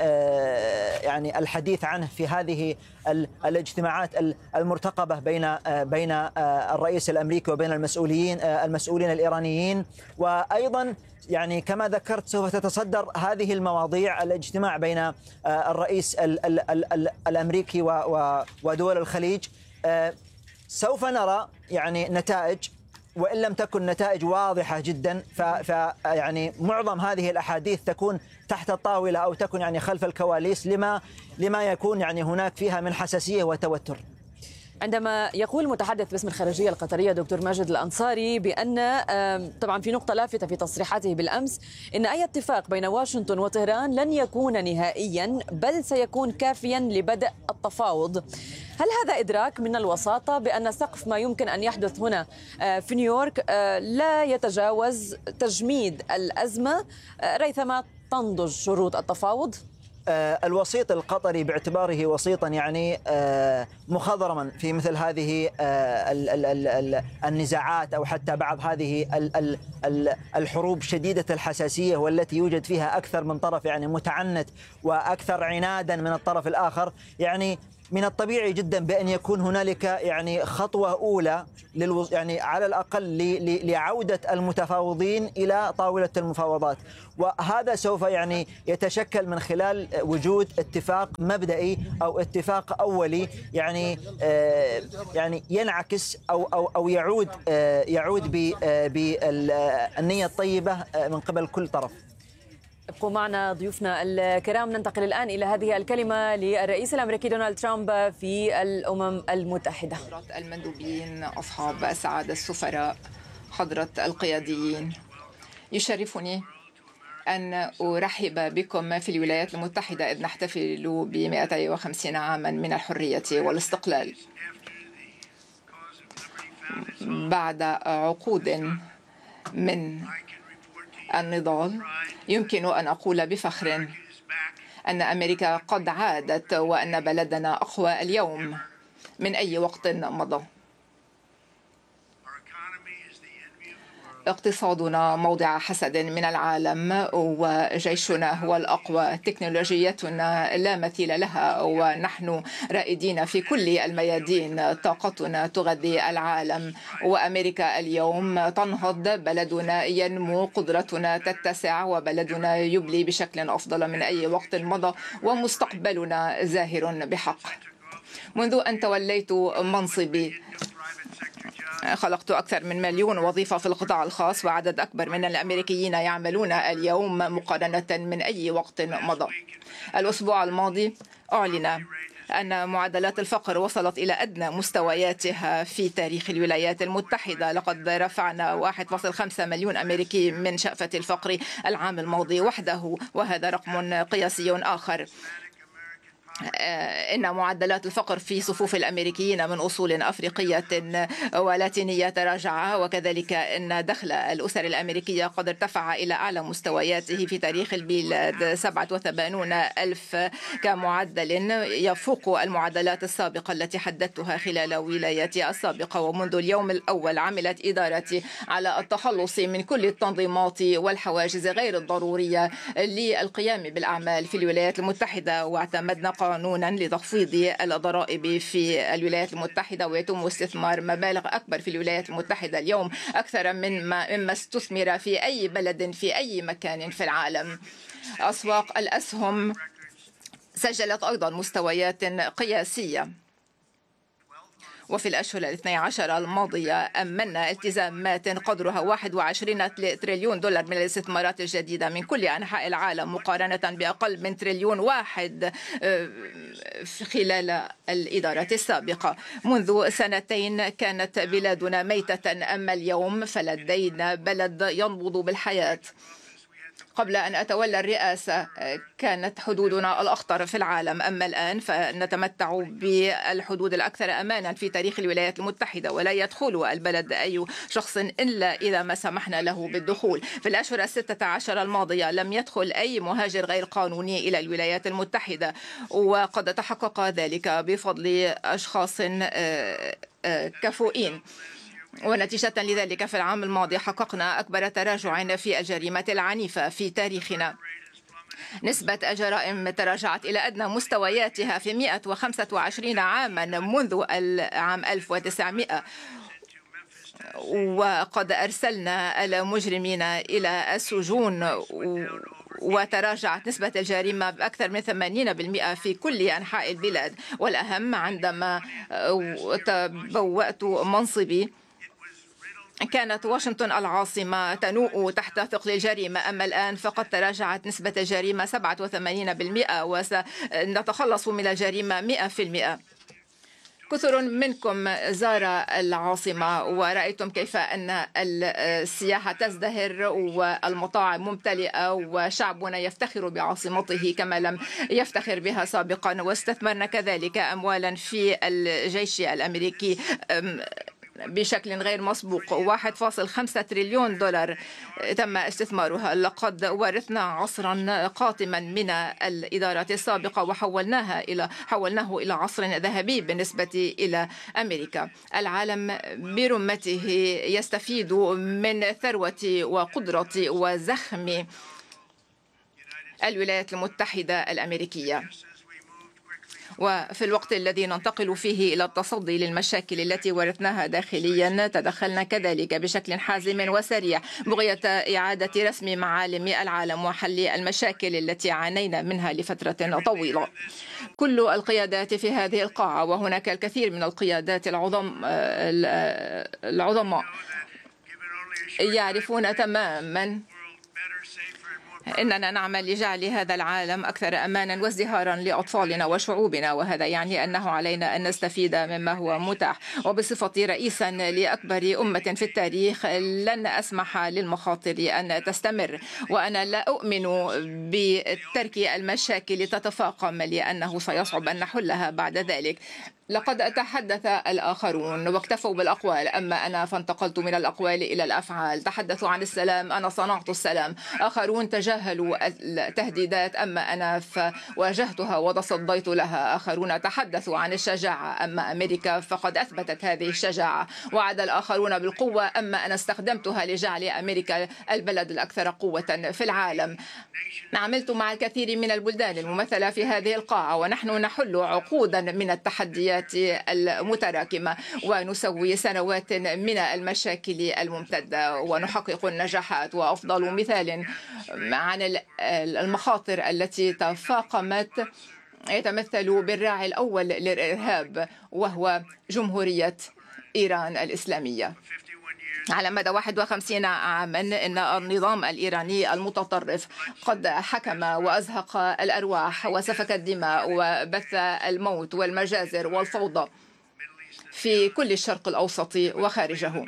الحديث عنه في هذه الاجتماعات المرتقبة بين الرئيس الأمريكي وبين المسؤولين الإيرانيين. وأيضا كما ذكرت سوف تتصدر هذه المواضيع الاجتماع بين الرئيس الأمريكي ودول الخليج. سوف نرى نتائج، وإن لم تكن نتائج واضحة جدا معظم هذه الأحاديث تكون تحت الطاولة أو تكون خلف الكواليس لما يكون هناك فيها من حساسية وتوتر. عندما يقول المتحدث باسم الخارجية القطرية دكتور ماجد الأنصاري بأن طبعا في نقطة لافتة في تصريحاته بالأمس إن أي اتفاق بين واشنطن وطهران لن يكون نهائيا بل سيكون كافيا لبدء التفاوض. هل هذا إدراك من الوساطة بأن سقف ما يمكن أن يحدث هنا في نيويورك لا يتجاوز تجميد الأزمة ريثما تنضج شروط التفاوض؟ الوسيط القطري باعتباره وسيطا يعني مخضرما في مثل هذه النزاعات أو حتى بعض هذه الحروب شديدة الحساسية والتي يوجد فيها أكثر من طرف يعني متعنت وأكثر عنادا من الطرف الآخر، يعني من الطبيعي جدا بأن يكون هنالك يعني خطوة أولى يعني على الأقل لعودة المتفاوضين إلى طاولة المفاوضات، وهذا سوف يعني يتشكل من خلال وجود اتفاق مبدئي أو اتفاق أولي يعني ينعكس أو يعود بالنية الطيبة من قبل كل طرف. ابقوا معنا ضيوفنا الكرام. ننتقل الآن إلى هذه الكلمة للرئيس الأمريكي دونالد ترامب في الأمم المتحدة. حضرة المندوبين، أصحاب السعادة، السفراء، حضرة القياديين، يشرفني أن أرحب بكم في الولايات المتحدة إذ نحتفل ب 250 عاما من الحرية والاستقلال. بعد عقود من النضال يمكن أن أقول بفخر أن أمريكا قد عادت وأن بلدنا أقوى اليوم من أي وقت مضى. اقتصادنا موضع حسد من العالم وجيشنا هو الأقوى، تكنولوجيتنا لا مثيل لها ونحن رائدين في كل الميادين، طاقتنا تغذي العالم وأمريكا اليوم تنهض، بلدنا ينمو، قدرتنا تتسع وبلدنا يبلي بشكل أفضل من أي وقت مضى ومستقبلنا زاهر بحق. منذ أن توليت منصبي خلقت أكثر من 1,000,000 وظيفة في القطاع الخاص وعدد أكبر من الأمريكيين يعملون اليوم مقارنة من أي وقت مضى. الأسبوع الماضي أعلن أن معدلات الفقر وصلت إلى أدنى مستوياتها في تاريخ الولايات المتحدة. لقد رفعنا 1.5 مليون أمريكي من شأفة الفقر العام الماضي وحده، وهذا رقم قياسي آخر. إن معدلات الفقر في صفوف الأمريكيين من أصول أفريقية ولاتينية تراجع، وكذلك أن دخل الأسر الأمريكية قد ارتفع إلى أعلى مستوياته في تاريخ البلاد، 87,000 كمعدل يفوق المعدلات السابقة التي حددتها خلال ولايتي السابقة. ومنذ اليوم الأول عملت إدارتي على التخلص من كل التنظيمات والحواجز غير الضرورية للقيام بالأعمال في الولايات المتحدة، واعتمدنا قانونا لتخفيض الضرائب في الولايات المتحدة، ويتم استثمار مبالغ أكبر في الولايات المتحدة اليوم أكثر مما استثمر في أي بلد في أي مكان في العالم. أسواق الأسهم سجلت أيضا مستويات قياسية، وفي الأشهر 12 الماضية أمنا التزامات قدرها 21 تريليون دولار من الاستثمارات الجديدة من كل أنحاء العالم، مقارنة بأقل من تريليون واحد خلال الإدارة السابقة. منذ سنتين كانت بلادنا ميتة، أما اليوم فلدينا بلد ينبض بالحياة. قبل أن أتولى الرئاسة كانت حدودنا الأخطر في العالم، أما الآن فنتمتع بالحدود الأكثر أمانا في تاريخ الولايات المتحدة، ولا يدخل البلد أي شخص إلا إذا ما سمحنا له بالدخول. في الأشهر 16 الماضية لم يدخل أي مهاجر غير قانوني إلى الولايات المتحدة، وقد تحقق ذلك بفضل أشخاص كفؤين. ونتيجة لذلك في العام الماضي حققنا أكبر تراجع في الجريمة العنيفة في تاريخنا. نسبة الجرائم تراجعت إلى أدنى مستوياتها في 125 عاما منذ العام 1900، وقد أرسلنا المجرمين إلى السجون، وتراجعت نسبة الجريمة بأكثر من 80% في كل أنحاء البلاد. والأهم عندما تبوأت منصبي كانت واشنطن العاصمة تنوء تحت ثقل الجريمة، أما الآن فقد تراجعت نسبة الجريمة 87% وسنتخلص من الجريمة 100%. كثر منكم زار العاصمة ورأيتم كيف أن السياحة تزدهر والمطاعم ممتلئة وشعبنا يفتخر بعاصمته كما لم يفتخر بها سابقا. واستثمرنا كذلك أموالا في الجيش الأمريكي بشكل غير مسبوق. 1.5 تريليون دولار تم استثمارها. لقد ورثنا عصرا قاتما من الإدارات السابقة وحولناه إلى عصر ذهبي بالنسبة إلى أمريكا. العالم برمته يستفيد من ثروة وقدرة وزخم الولايات المتحدة الأمريكية. وفي الوقت الذي ننتقل فيه إلى التصدي للمشاكل التي ورثناها داخليا تدخلنا كذلك بشكل حازم وسريع بغية إعادة رسم معالم العالم وحل المشاكل التي عانينا منها لفترة طويلة. كل القيادات في هذه القاعة وهناك الكثير من القيادات العظماء يعرفون تماما إننا نعمل لجعل هذا العالم أكثر أمانا وازدهارا لأطفالنا وشعوبنا، وهذا يعني أنه علينا أن نستفيد مما هو متاح. وبصفتي رئيسا لأكبر أمة في التاريخ لن أسمح للمخاطر أن تستمر، وأنا لا أؤمن بترك المشاكل تتفاقم لأنه سيصعب أن نحلها بعد ذلك. لقد تحدث الآخرون واكتفوا بالأقوال، أما أنا فانتقلت من الأقوال إلى الأفعال. تحدثوا عن السلام، أنا صنعت السلام. آخرون تجاهلوا التهديدات، أما أنا فواجهتها وتصديت لها. آخرون تحدثوا عن الشجاعة، أما أمريكا فقد أثبتت هذه الشجاعة. وعد الآخرون بالقوة، أما أنا استخدمتها لجعل أمريكا البلد الأكثر قوة في العالم. عملت مع الكثير من البلدان الممثلة في هذه القاعة، ونحن نحل عقودا من التحديات المتراكمة ونسوي سنوات من المشاكل الممتدة ونحقق النجاحات. وأفضل مثال عن المخاطر التي تفاقمت يتمثل بالراعي الأول للإرهاب، وهو جمهورية إيران الإسلامية. على مدى 51 عاما إن النظام الإيراني المتطرف قد حكم وأزهق الأرواح وسفك الدماء وبث الموت والمجازر والفوضى في كل الشرق الأوسط وخارجه.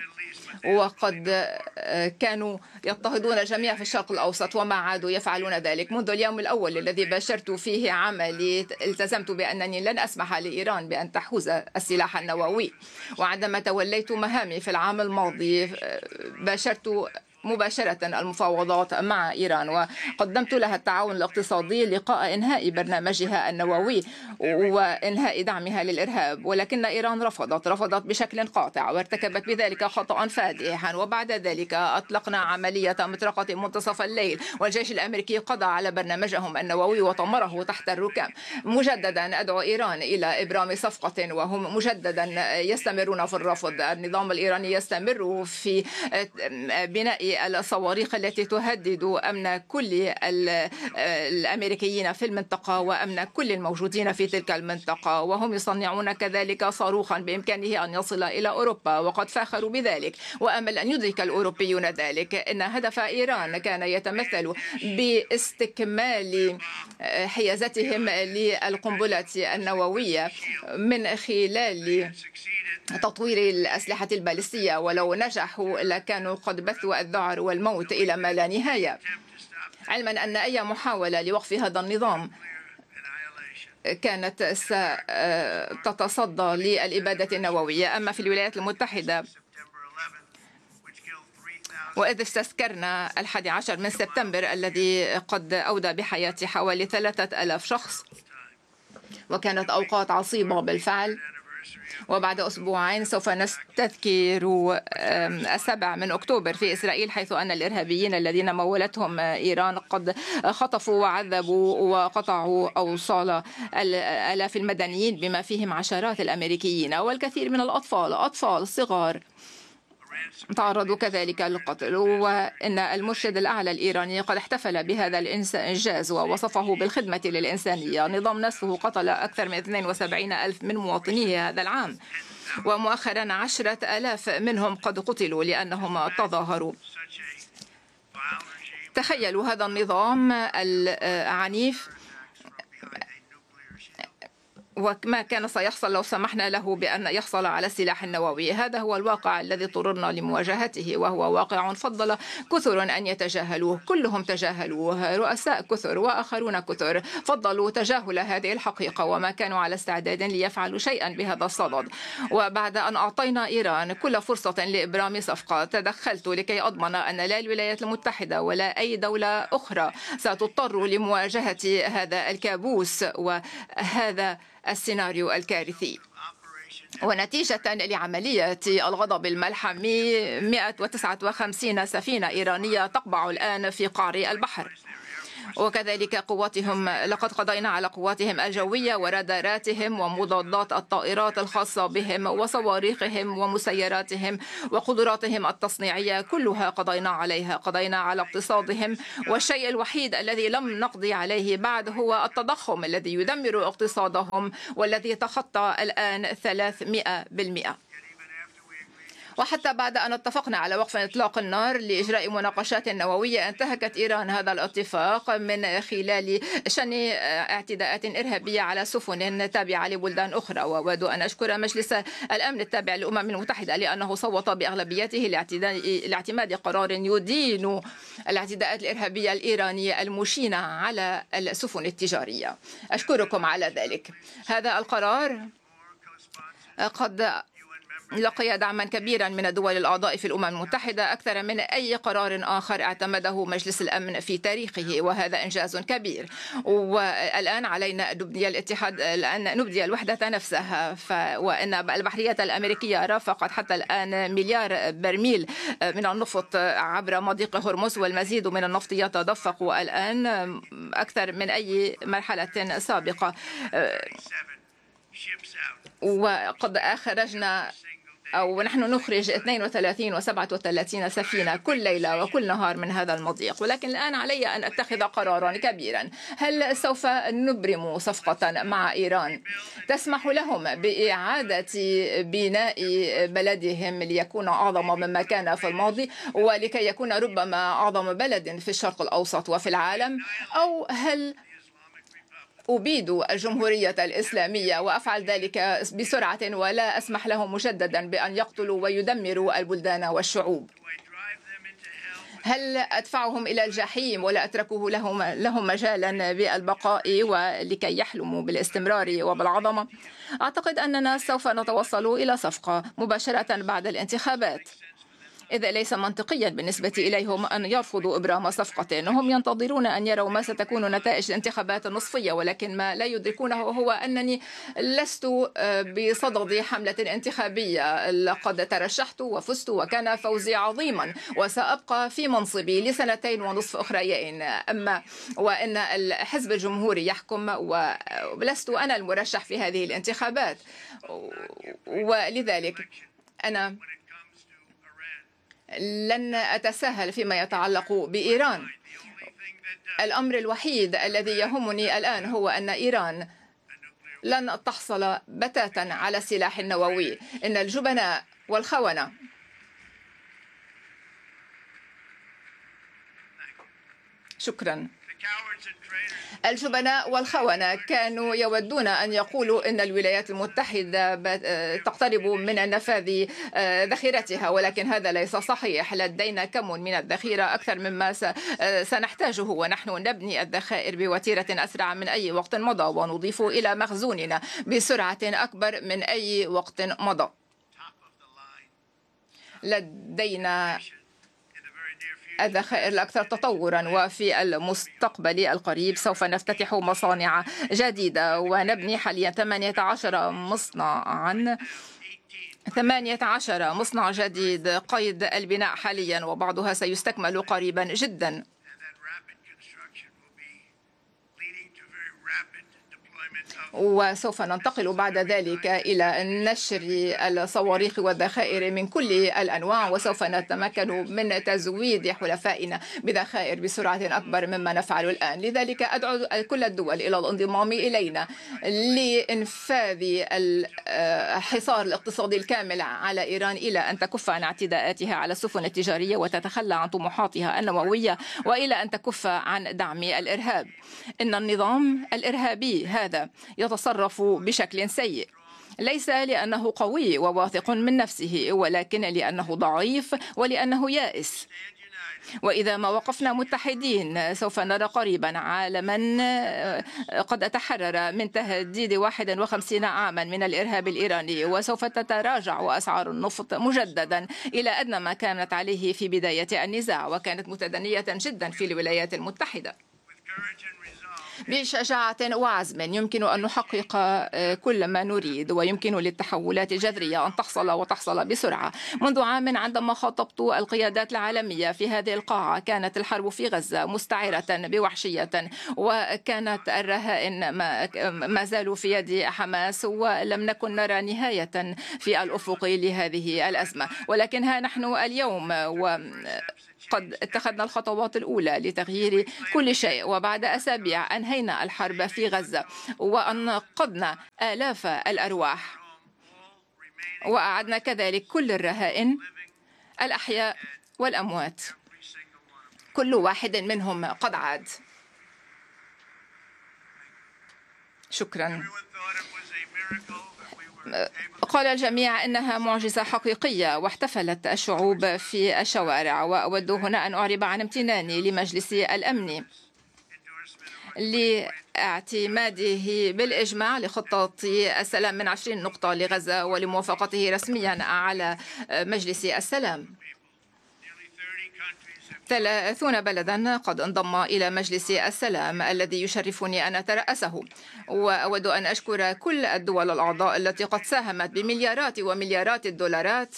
وقد كانوا يضطهدون الجميع في الشرق الأوسط وما عادوا يفعلون ذلك. منذ اليوم الأول الذي باشرت فيه عملي التزمت بأنني لن أسمح لإيران بأن تحوز السلاح النووي. وعندما توليت مهامي في العام الماضي باشرت مباشرة المفاوضات مع إيران وقدمت لها التعاون الاقتصادي لقاء إنهاء برنامجها النووي وإنهاء دعمها للإرهاب، ولكن إيران رفضت بشكل قاطع وارتكبت بذلك خطأ فادحا. وبعد ذلك أطلقنا عملية مطرقة منتصف الليل، والجيش الأمريكي قضى على برنامجهم النووي وطمره تحت الركام. مجددا أدعو إيران إلى إبرام صفقة، وهم مجددا يستمرون في الرفض. النظام الإيراني يستمر في بناء الصواريخ التي تهدد أمن كل الأمريكيين في المنطقة وأمن كل الموجودين في تلك المنطقة، وهم يصنعون كذلك صاروخا بإمكانه أن يصل إلى أوروبا وقد فاخروا بذلك، وأمل أن يدرك الأوروبيون ذلك. إن هدف إيران كان يتمثل باستكمال حيازتهم للقنبلة النووية من خلال تطوير الأسلحة البالستية، ولو نجحوا لكانوا قد بثوا الذعر والموت إلى ما لا نهاية، علما أن أي محاولة لوقف هذا النظام كانت ستتصدى للإبادة النووية. أما في الولايات المتحدة، وإذ استذكرنا 11 من سبتمبر الذي قد أودى بحياة حوالي 3000 شخص، وكانت أوقات عصيبة بالفعل. وبعد أسبوعين سوف نستذكر 7 من أكتوبر في إسرائيل، حيث أن الإرهابيين الذين مولتهم إيران قد خطفوا وعذبوا وقطعوا أوصال الآلاف المدنيين بما فيهم عشرات الأمريكيين والكثير من أطفال صغار تعرضوا كذلك للقتل. وإن المرشد الأعلى الإيراني قد احتفل بهذا الإنجاز ووصفه بالخدمة للإنسانية. نظام نسفه قتل أكثر من 72,000 من مواطنيه هذا العام، ومؤخرا 10,000 منهم قد قتلوا لأنهم تظاهروا. تخيلوا هذا النظام العنيف وما كان سيحصل لو سمحنا له بأن يحصل على السلاح النووي. هذا هو الواقع الذي اضطررنا لمواجهته، وهو واقع فضل كثر أن يتجاهلوه. كلهم تجاهلوه، رؤساء كثر وآخرون كثر فضلوا تجاهل هذه الحقيقة، وما كانوا على استعداد ليفعلوا شيئا بهذا الصدد. وبعد أن أعطينا إيران كل فرصة لإبرام صفقة، تدخلت لكي أضمن أن لا الولايات المتحدة ولا أي دولة أخرى ستضطر لمواجهة هذا الكابوس وهذا السيناريو الكارثي. ونتيجة لعملية الغضب الملحمي 159 سفينة إيرانية تقبع الآن في قعر البحر، وكذلك قواتهم. لقد قضينا على قواتهم الجوية وراداراتهم ومضادات الطائرات الخاصة بهم وصواريخهم ومسيراتهم وقدراتهم التصنيعية، كلها قضينا عليها. قضينا على اقتصادهم، والشيء الوحيد الذي لم نقضي عليه بعد هو التضخم الذي يدمر اقتصادهم والذي تخطى الآن 300%. وحتى بعد أن اتفقنا على وقف إطلاق النار لإجراء مناقشات نووية، انتهكت إيران هذا الاتفاق من خلال شن اعتداءات إرهابية على سفن تابعة لبلدان أخرى. وأود أن أشكر مجلس الأمن التابع للأمم المتحدة لأنه صوت بأغلبيته لاعتماد قرار يدين الاعتداءات الإرهابية الإيرانية المشينة على السفن التجارية. أشكركم على ذلك. هذا القرار قد لقي دعما كبيرا من الدول الأعضاء في الأمم المتحدة أكثر من أي قرار آخر اعتمده مجلس الأمن في تاريخه، وهذا إنجاز كبير. والآن علينا أن نبدي الوحدة نفسها. وأن البحرية الأمريكية رافقت حتى الآن مليار برميل من النفط عبر مضيق هرمز، والمزيد من النفط يتدفق الآن أكثر من أي مرحلة سابقة. وقد أخرجنا أو نحن نخرج 32 و37 سفينة كل ليلة وكل نهار من هذا المضيق. ولكن الآن علي أن أتخذ قرارا كبيرا. هل سوف نبرم صفقة مع إيران تسمح لهم بإعادة بناء بلدهم ليكون أعظم مما كان في الماضي، ولكي يكون ربما أعظم بلد في الشرق الأوسط وفي العالم؟ أو هل أبيد الجمهورية الإسلامية وأفعل ذلك بسرعة ولا أسمح لهم مجددا بأن يقتلوا ويدمروا البلدان والشعوب؟ هل أدفعهم إلى الجحيم ولا أتركه لهم مجالا بالبقاء ولكي يحلموا بالاستمرار وبالعظمة؟ أعتقد أننا سوف نتوصل إلى صفقة مباشرة بعد الانتخابات، إذا ليس منطقيا بالنسبة إليهم أن يرفضوا إبرام صفقة. هم ينتظرون أن يروا ما ستكون نتائج الانتخابات النصفية، ولكن ما لا يدركونه هو أنني لست بصدد حملة انتخابية. لقد ترشحت وفزت وكان فوزي عظيما، وسأبقى في منصبي ل2.5 سنين أخريين. أما وأن الحزب الجمهوري يحكم ولست أنا المرشح في هذه الانتخابات، ولذلك أنا لن أتساهل فيما يتعلق بإيران. الأمر الوحيد الذي يهمني الآن هو أن إيران لن تحصل بتاتا على السلاح النووي. إن الجبناء والخونة شكرا. الجبناء والخونة كانوا يودون أن يقولوا إن الولايات المتحدة تقترب من نفاذ ذخيرتها، ولكن هذا ليس صحيح. لدينا كم من الذخيرة أكثر مما سنحتاجه، ونحن نبني الذخائر بوتيرة أسرع من أي وقت مضى، ونضيف إلى مخزوننا بسرعة أكبر من أي وقت مضى. لدينا الذخائر الأكثر تطورا، وفي المستقبل القريب سوف نفتتح مصانع جديدة ونبني حاليا 18 مصنع جديد قيد البناء حاليا، وبعضها سيستكمل قريبا جدا. وسوف ننتقل بعد ذلك إلى نشر الصواريخ والذخائر من كل الأنواع، وسوف نتمكن من تزويد حلفائنا بذخائر بسرعة أكبر مما نفعل الآن. لذلك أدعو كل الدول إلى الانضمام إلينا لإنفاذ الحصار الاقتصادي الكامل على إيران إلى أن تكف عن اعتداءاتها على السفن التجارية وتتخلى عن طموحاتها النووية، وإلى أن تكف عن دعم الإرهاب. إن النظام الإرهابي هذا يتصرف بشكل سيء، ليس لأنه قوي وواثق من نفسه، ولكن لأنه ضعيف ولأنه يائس. وإذا ما وقفنا متحدين سوف نرى قريبا عالما قد تحرر من تهديد 51 عاما من الإرهاب الإيراني، وسوف تتراجع أسعار النفط مجددا إلى أدنى ما كانت عليه في بداية النزاع، وكانت متدنية جدا في الولايات المتحدة. بشجاعة وعزم يمكن أن نحقق كل ما نريد، ويمكن للتحولات الجذرية أن تحصل بسرعة. منذ عام عندما خاطبت القيادات العالمية في هذه القاعة كانت الحرب في غزة مستعرة بوحشية، وكانت الرهائن ما زالوا في يد حماس، ولم نكن نرى نهاية في الأفق لهذه الأزمة. ولكن ها نحن اليوم قد اتخذنا الخطوات الأولى لتغيير كل شيء، وبعد أسابيع أنهينا الحرب في غزة وأنقذنا آلاف الأرواح، وأعدنا كذلك كل الرهائن الأحياء والأموات، كل واحد منهم قد عاد. شكرا. قال الجميع إنها معجزة حقيقية، واحتفلت الشعوب في الشوارع. وأود هنا أن أعرب عن امتناني لمجلس الأمن لاعتماده بالإجماع لخطة السلام من 20 نقطة لغزة، ولموافقته رسميا على مجلس السلام. 30 بلدا قد انضم إلى مجلس السلام الذي يشرفني أن أترأسه، وأود أن أشكر كل الدول الأعضاء التي قد ساهمت بمليارات ومليارات الدولارات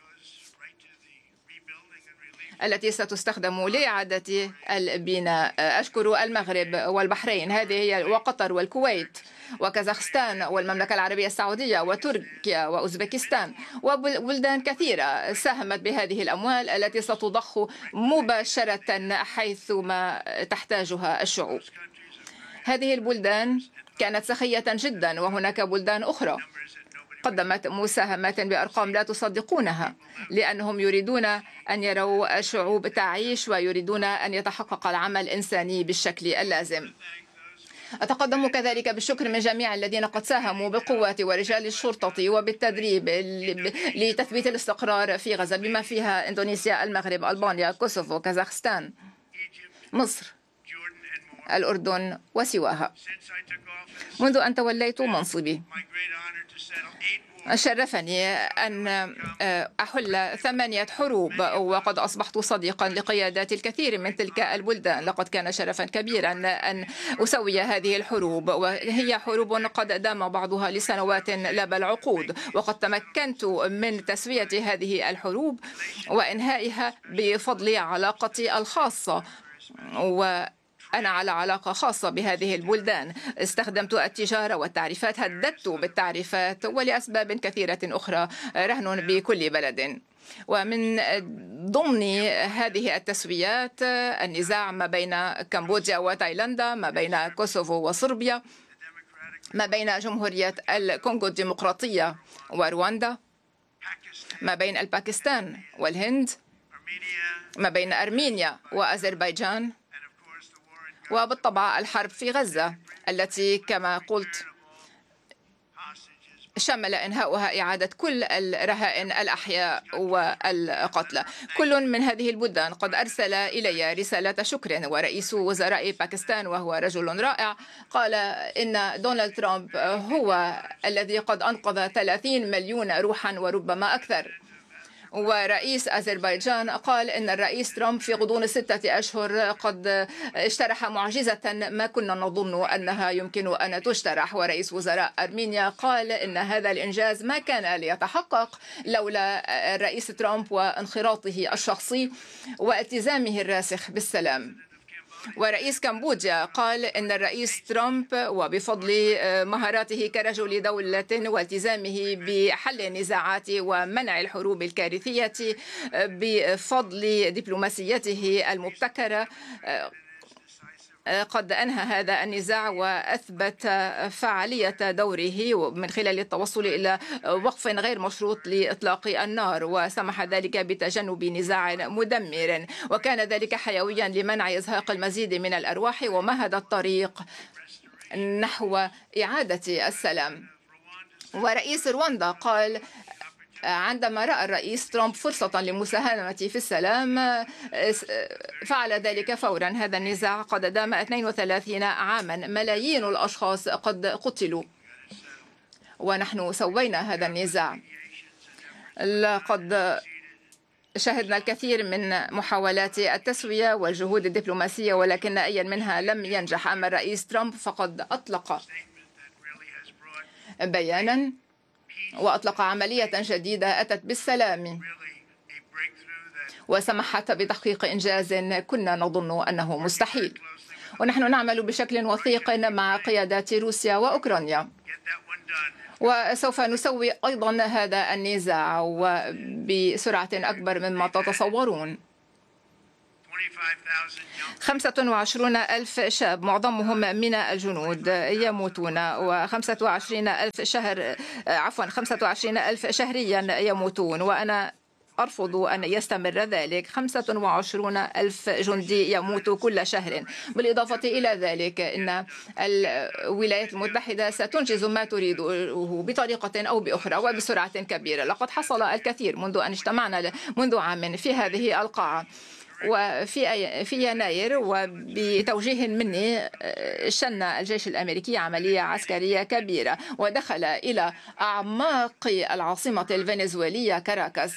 التي ستستخدم لإعادة البناء. أشكر المغرب والبحرين، هذه هي، وقطر والكويت وكازاخستان والمملكة العربية السعودية وتركيا وأوزبكستان وبلدان كثيرة ساهمت بهذه الأموال التي ستضخ مباشرة حيثما تحتاجها الشعوب. هذه البلدان كانت سخية جدا، وهناك بلدان أخرى قدمت مساهمات بأرقام لا تصدقونها، لأنهم يريدون أن يروا الشعوب تعيش ويريدون أن يتحقق العمل الإنساني بالشكل اللازم. أتقدم كذلك بالشكر من جميع الذين قد ساهموا بالقوات ورجال الشرطة وبالتدريب لتثبيت الاستقرار في غزة، بما فيها إندونيسيا، المغرب، ألبانيا، كوسوفو، كازاخستان، مصر، الأردن وسواها. منذ أن توليت منصبي شرفني أن أحل 8 حروب، وقد أصبحت صديقا لقيادات الكثير من تلك البلدان. لقد كان شرفا كبيرا أن أسوي هذه الحروب، وهي حروب قد دام بعضها لسنوات لا بل عقود، وقد تمكنت من تسوية هذه الحروب وإنهائها بفضل علاقتي الخاصة، أنا على علاقة خاصة بهذه البلدان. استخدمت التجارة والتعريفات، هددت بالتعريفات، ولأسباب كثيرة أخرى رهن بكل بلد. ومن ضمن هذه التسويات النزاع ما بين كمبوديا وتايلاندا، ما بين كوسوفو وصربيا، ما بين جمهورية الكونغو الديمقراطية ورواندا، ما بين الباكستان والهند، ما بين أرمينيا وأذربيجان، وبالطبع الحرب في غزة التي كما قلت شمل إنهاؤها إعادة كل الرهائن الأحياء والقتلى. كل من هذه البلدان قد أرسل إلي رسالة شكر، ورئيس وزراء باكستان وهو رجل رائع قال إن دونالد ترامب هو الذي قد أنقذ 30 مليون روحا وربما أكثر. ورئيس أذربيجان قال إن الرئيس ترامب في غضون 6 أشهر قد اجترح معجزة ما كنا نظن أنها يمكن أن تجترح. ورئيس وزراء أرمينيا قال إن هذا الإنجاز ما كان ليتحقق لولا الرئيس ترامب وانخراطه الشخصي والتزامه الراسخ بالسلام. ورئيس كمبوديا قال إن الرئيس ترامب وبفضل مهاراته كرجل دولة والتزامه بحل النزاعات ومنع الحروب الكارثية بفضل دبلوماسيته المبتكرة قد أنهى هذا النزاع وأثبت فعالية دوره من خلال التوصل إلى وقف غير مشروط لإطلاق النار، وسمح ذلك بتجنب نزاع مدمر، وكان ذلك حيويا لمنع إزهاق المزيد من الأرواح، ومهد الطريق نحو إعادة السلام. ورئيس رواندا قال عندما رأى الرئيس ترامب فرصة للمساهمة في السلام فعل ذلك فورا. هذا النزاع قد دام 32 عاما، ملايين الأشخاص قد قتلوا ونحن سوينا هذا النزاع. لقد شهدنا الكثير من محاولات التسوية والجهود الدبلوماسية، ولكن أي منها لم ينجح. أما الرئيس ترامب فقد أطلق بيانا وأطلق عملية جديدة أتت بالسلام وسمحت بتحقيق إنجاز كنا نظن أنه مستحيل. ونحن نعمل بشكل وثيق مع قيادات روسيا وأوكرانيا، وسوف نسوي أيضا هذا النزاع وبسرعة أكبر مما تتصورون. 25,000 شاب معظمهم من الجنود يموتون، و25,000 شهريا يموتون، وأنا أرفض أن يستمر ذلك. 25,000 جندي يموت كل شهر. بالإضافة إلى ذلك إن الولايات المتحدة ستنجز ما تريده بطريقة أو بأخرى وبسرعة كبيرة. لقد حصل الكثير منذ أن اجتمعنا منذ عام في هذه القاعة، وفي يناير وبتوجيه مني شن الجيش الأمريكي عملية عسكرية كبيرة ودخل إلى أعماق العاصمة الفنزويلية كاراكاس،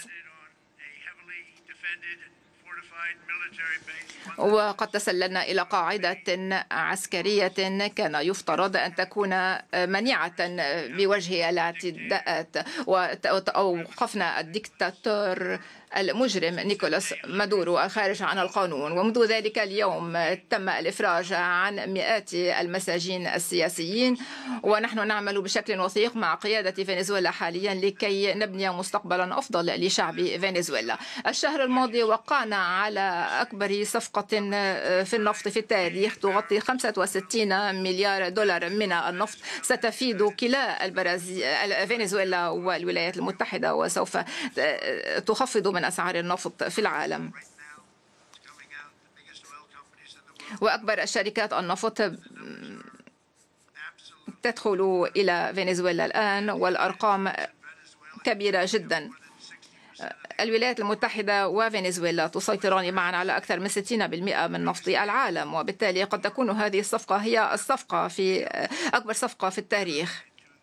وقد تسللنا إلى قاعدة عسكرية كان يفترض أن تكون منيعة بوجه الاعتداءات، وأوقفنا الدكتاتور المجرم نيكولاس مادورو الخارج عن القانون. ومنذ ذلك اليوم تم الإفراج عن مئات المساجين السياسيين، ونحن نعمل بشكل وثيق مع قيادة فنزويلا حاليا لكي نبني مستقبلا أفضل لشعب فنزويلا. الشهر الماضي وقعنا على أكبر صفقة في النفط في التاريخ تغطي 65 مليار دولار من النفط، ستفيد كلا فنزويلا والولايات المتحدة، وسوف تخفض من أسعار النفط في العالم. وأكبر الشركات النفط تدخل إلى فنزويلا الآن والأرقام كبيرة جدا. الولايات المتحدة وفنزويلا تسيطران معا على أكثر من 60% من نفط العالم، وبالتالي قد تكون هذه الصفقة هي أكبر صفقة في التاريخ.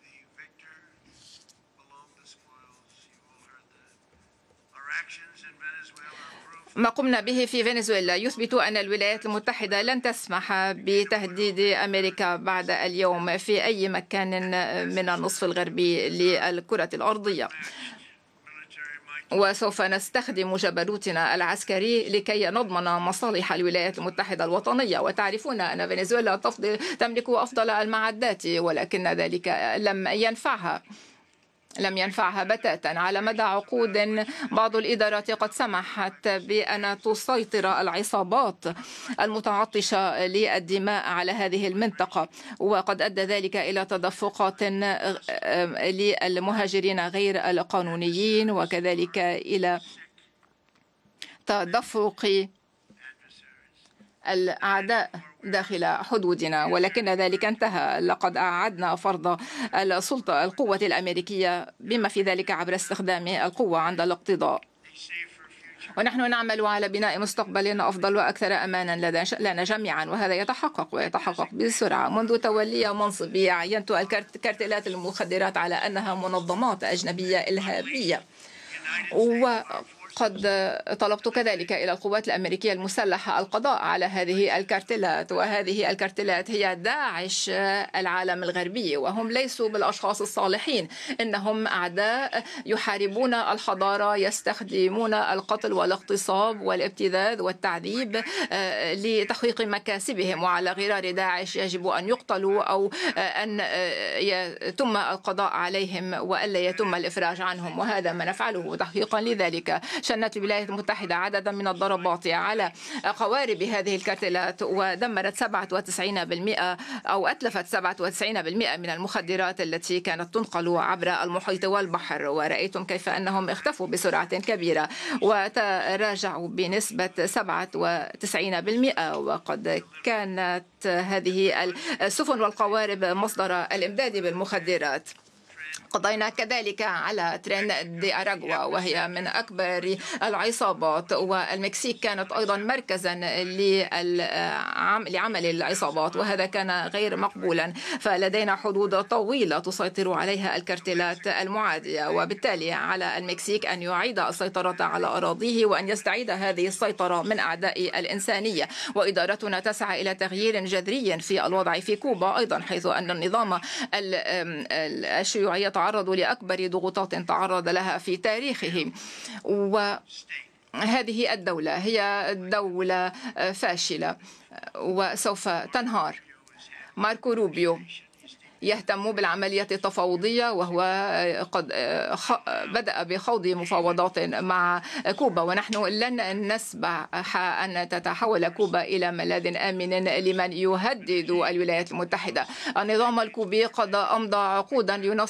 ما قمنا به في فنزويلا يثبت أن الولايات المتحدة لن تسمح بتهديد أمريكا بعد اليوم في أي مكان من النصف الغربي للكرة الأرضية، وسوف نستخدم جبروتنا العسكري لكي نضمن مصالح الولايات المتحدة الوطنية. وتعرفون أن فنزويلا تملك أفضل المعدات، ولكن ذلك لم ينفعها بتاتا. على مدى عقود بعض الإدارات قد سمحت بأن تسيطر العصابات المتعطشة للدماء على هذه المنطقة، وقد أدى ذلك إلى تدفقات للمهاجرين غير القانونيين، وكذلك إلى تدفق الأعداء داخل حدودنا، ولكن ذلك انتهى. لقد أعدنا فرض القوة الأمريكية بما في ذلك عبر استخدام القوة عند الاقتضاء. ونحن نعمل على بناء مستقبل أفضل وأكثر أمانا لنا جميعا، وهذا يتحقق بسرعة. منذ تولي منصبي عينت الكارتيلات المخدرات على أنها منظمات أجنبية إرهابية، قد طلبت كذلك إلى القوات الأمريكية المسلحة القضاء على هذه الكارتيلات، وهذه الكارتيلات هي داعش العالم الغربي، وهم ليسوا بالأشخاص الصالحين، إنهم أعداء يحاربون الحضارة، يستخدمون القتل والاغتصاب والابتذاذ والتعذيب لتحقيق مكاسبهم، وعلى غرار داعش يجب أن يقتلوا أو أن يتم القضاء عليهم وألا يتم الإفراج عنهم، وهذا ما نفعله تحقيقا لذلك. شنت الولايات المتحدة عددا من الضربات على قوارب هذه الكارتيلات ودمرت 97% أو أتلفت 97% من المخدرات التي كانت تنقل عبر المحيط والبحر. ورأيتم كيف أنهم اختفوا بسرعة كبيرة وتراجعوا بنسبة 97%. وقد كانت هذه السفن والقوارب مصدر الإمداد بالمخدرات. قضينا كذلك على ترين دي أراغوا وهي من أكبر العصابات، والمكسيك كانت أيضا مركزا لعمل العصابات، وهذا كان غير مقبولا. فلدينا حدود طويلة تسيطر عليها الكارتيلات المعادية، وبالتالي على المكسيك أن يعيد السيطرة على أراضيه وأن يستعيد هذه السيطرة من أعداء الإنسانية. وإدارتنا تسعى إلى تغيير جذري في الوضع في كوبا أيضا، حيث أن النظام الشيوعي تعرض لأكبر ضغوطات تعرض لها في تاريخه. وهذه الدولة هي دولة فاشلة وسوف تنهار. ماركو روبيو يهتم بالعملية التفاوضية، وهو قد بدأ بخوض مفاوضات مع كوبا، ونحن لن نسمح أن تتحول كوبا إلى ملاذ آمن لمن يهدد الولايات المتحدة. النظام الكوبي قد أمضى عقودا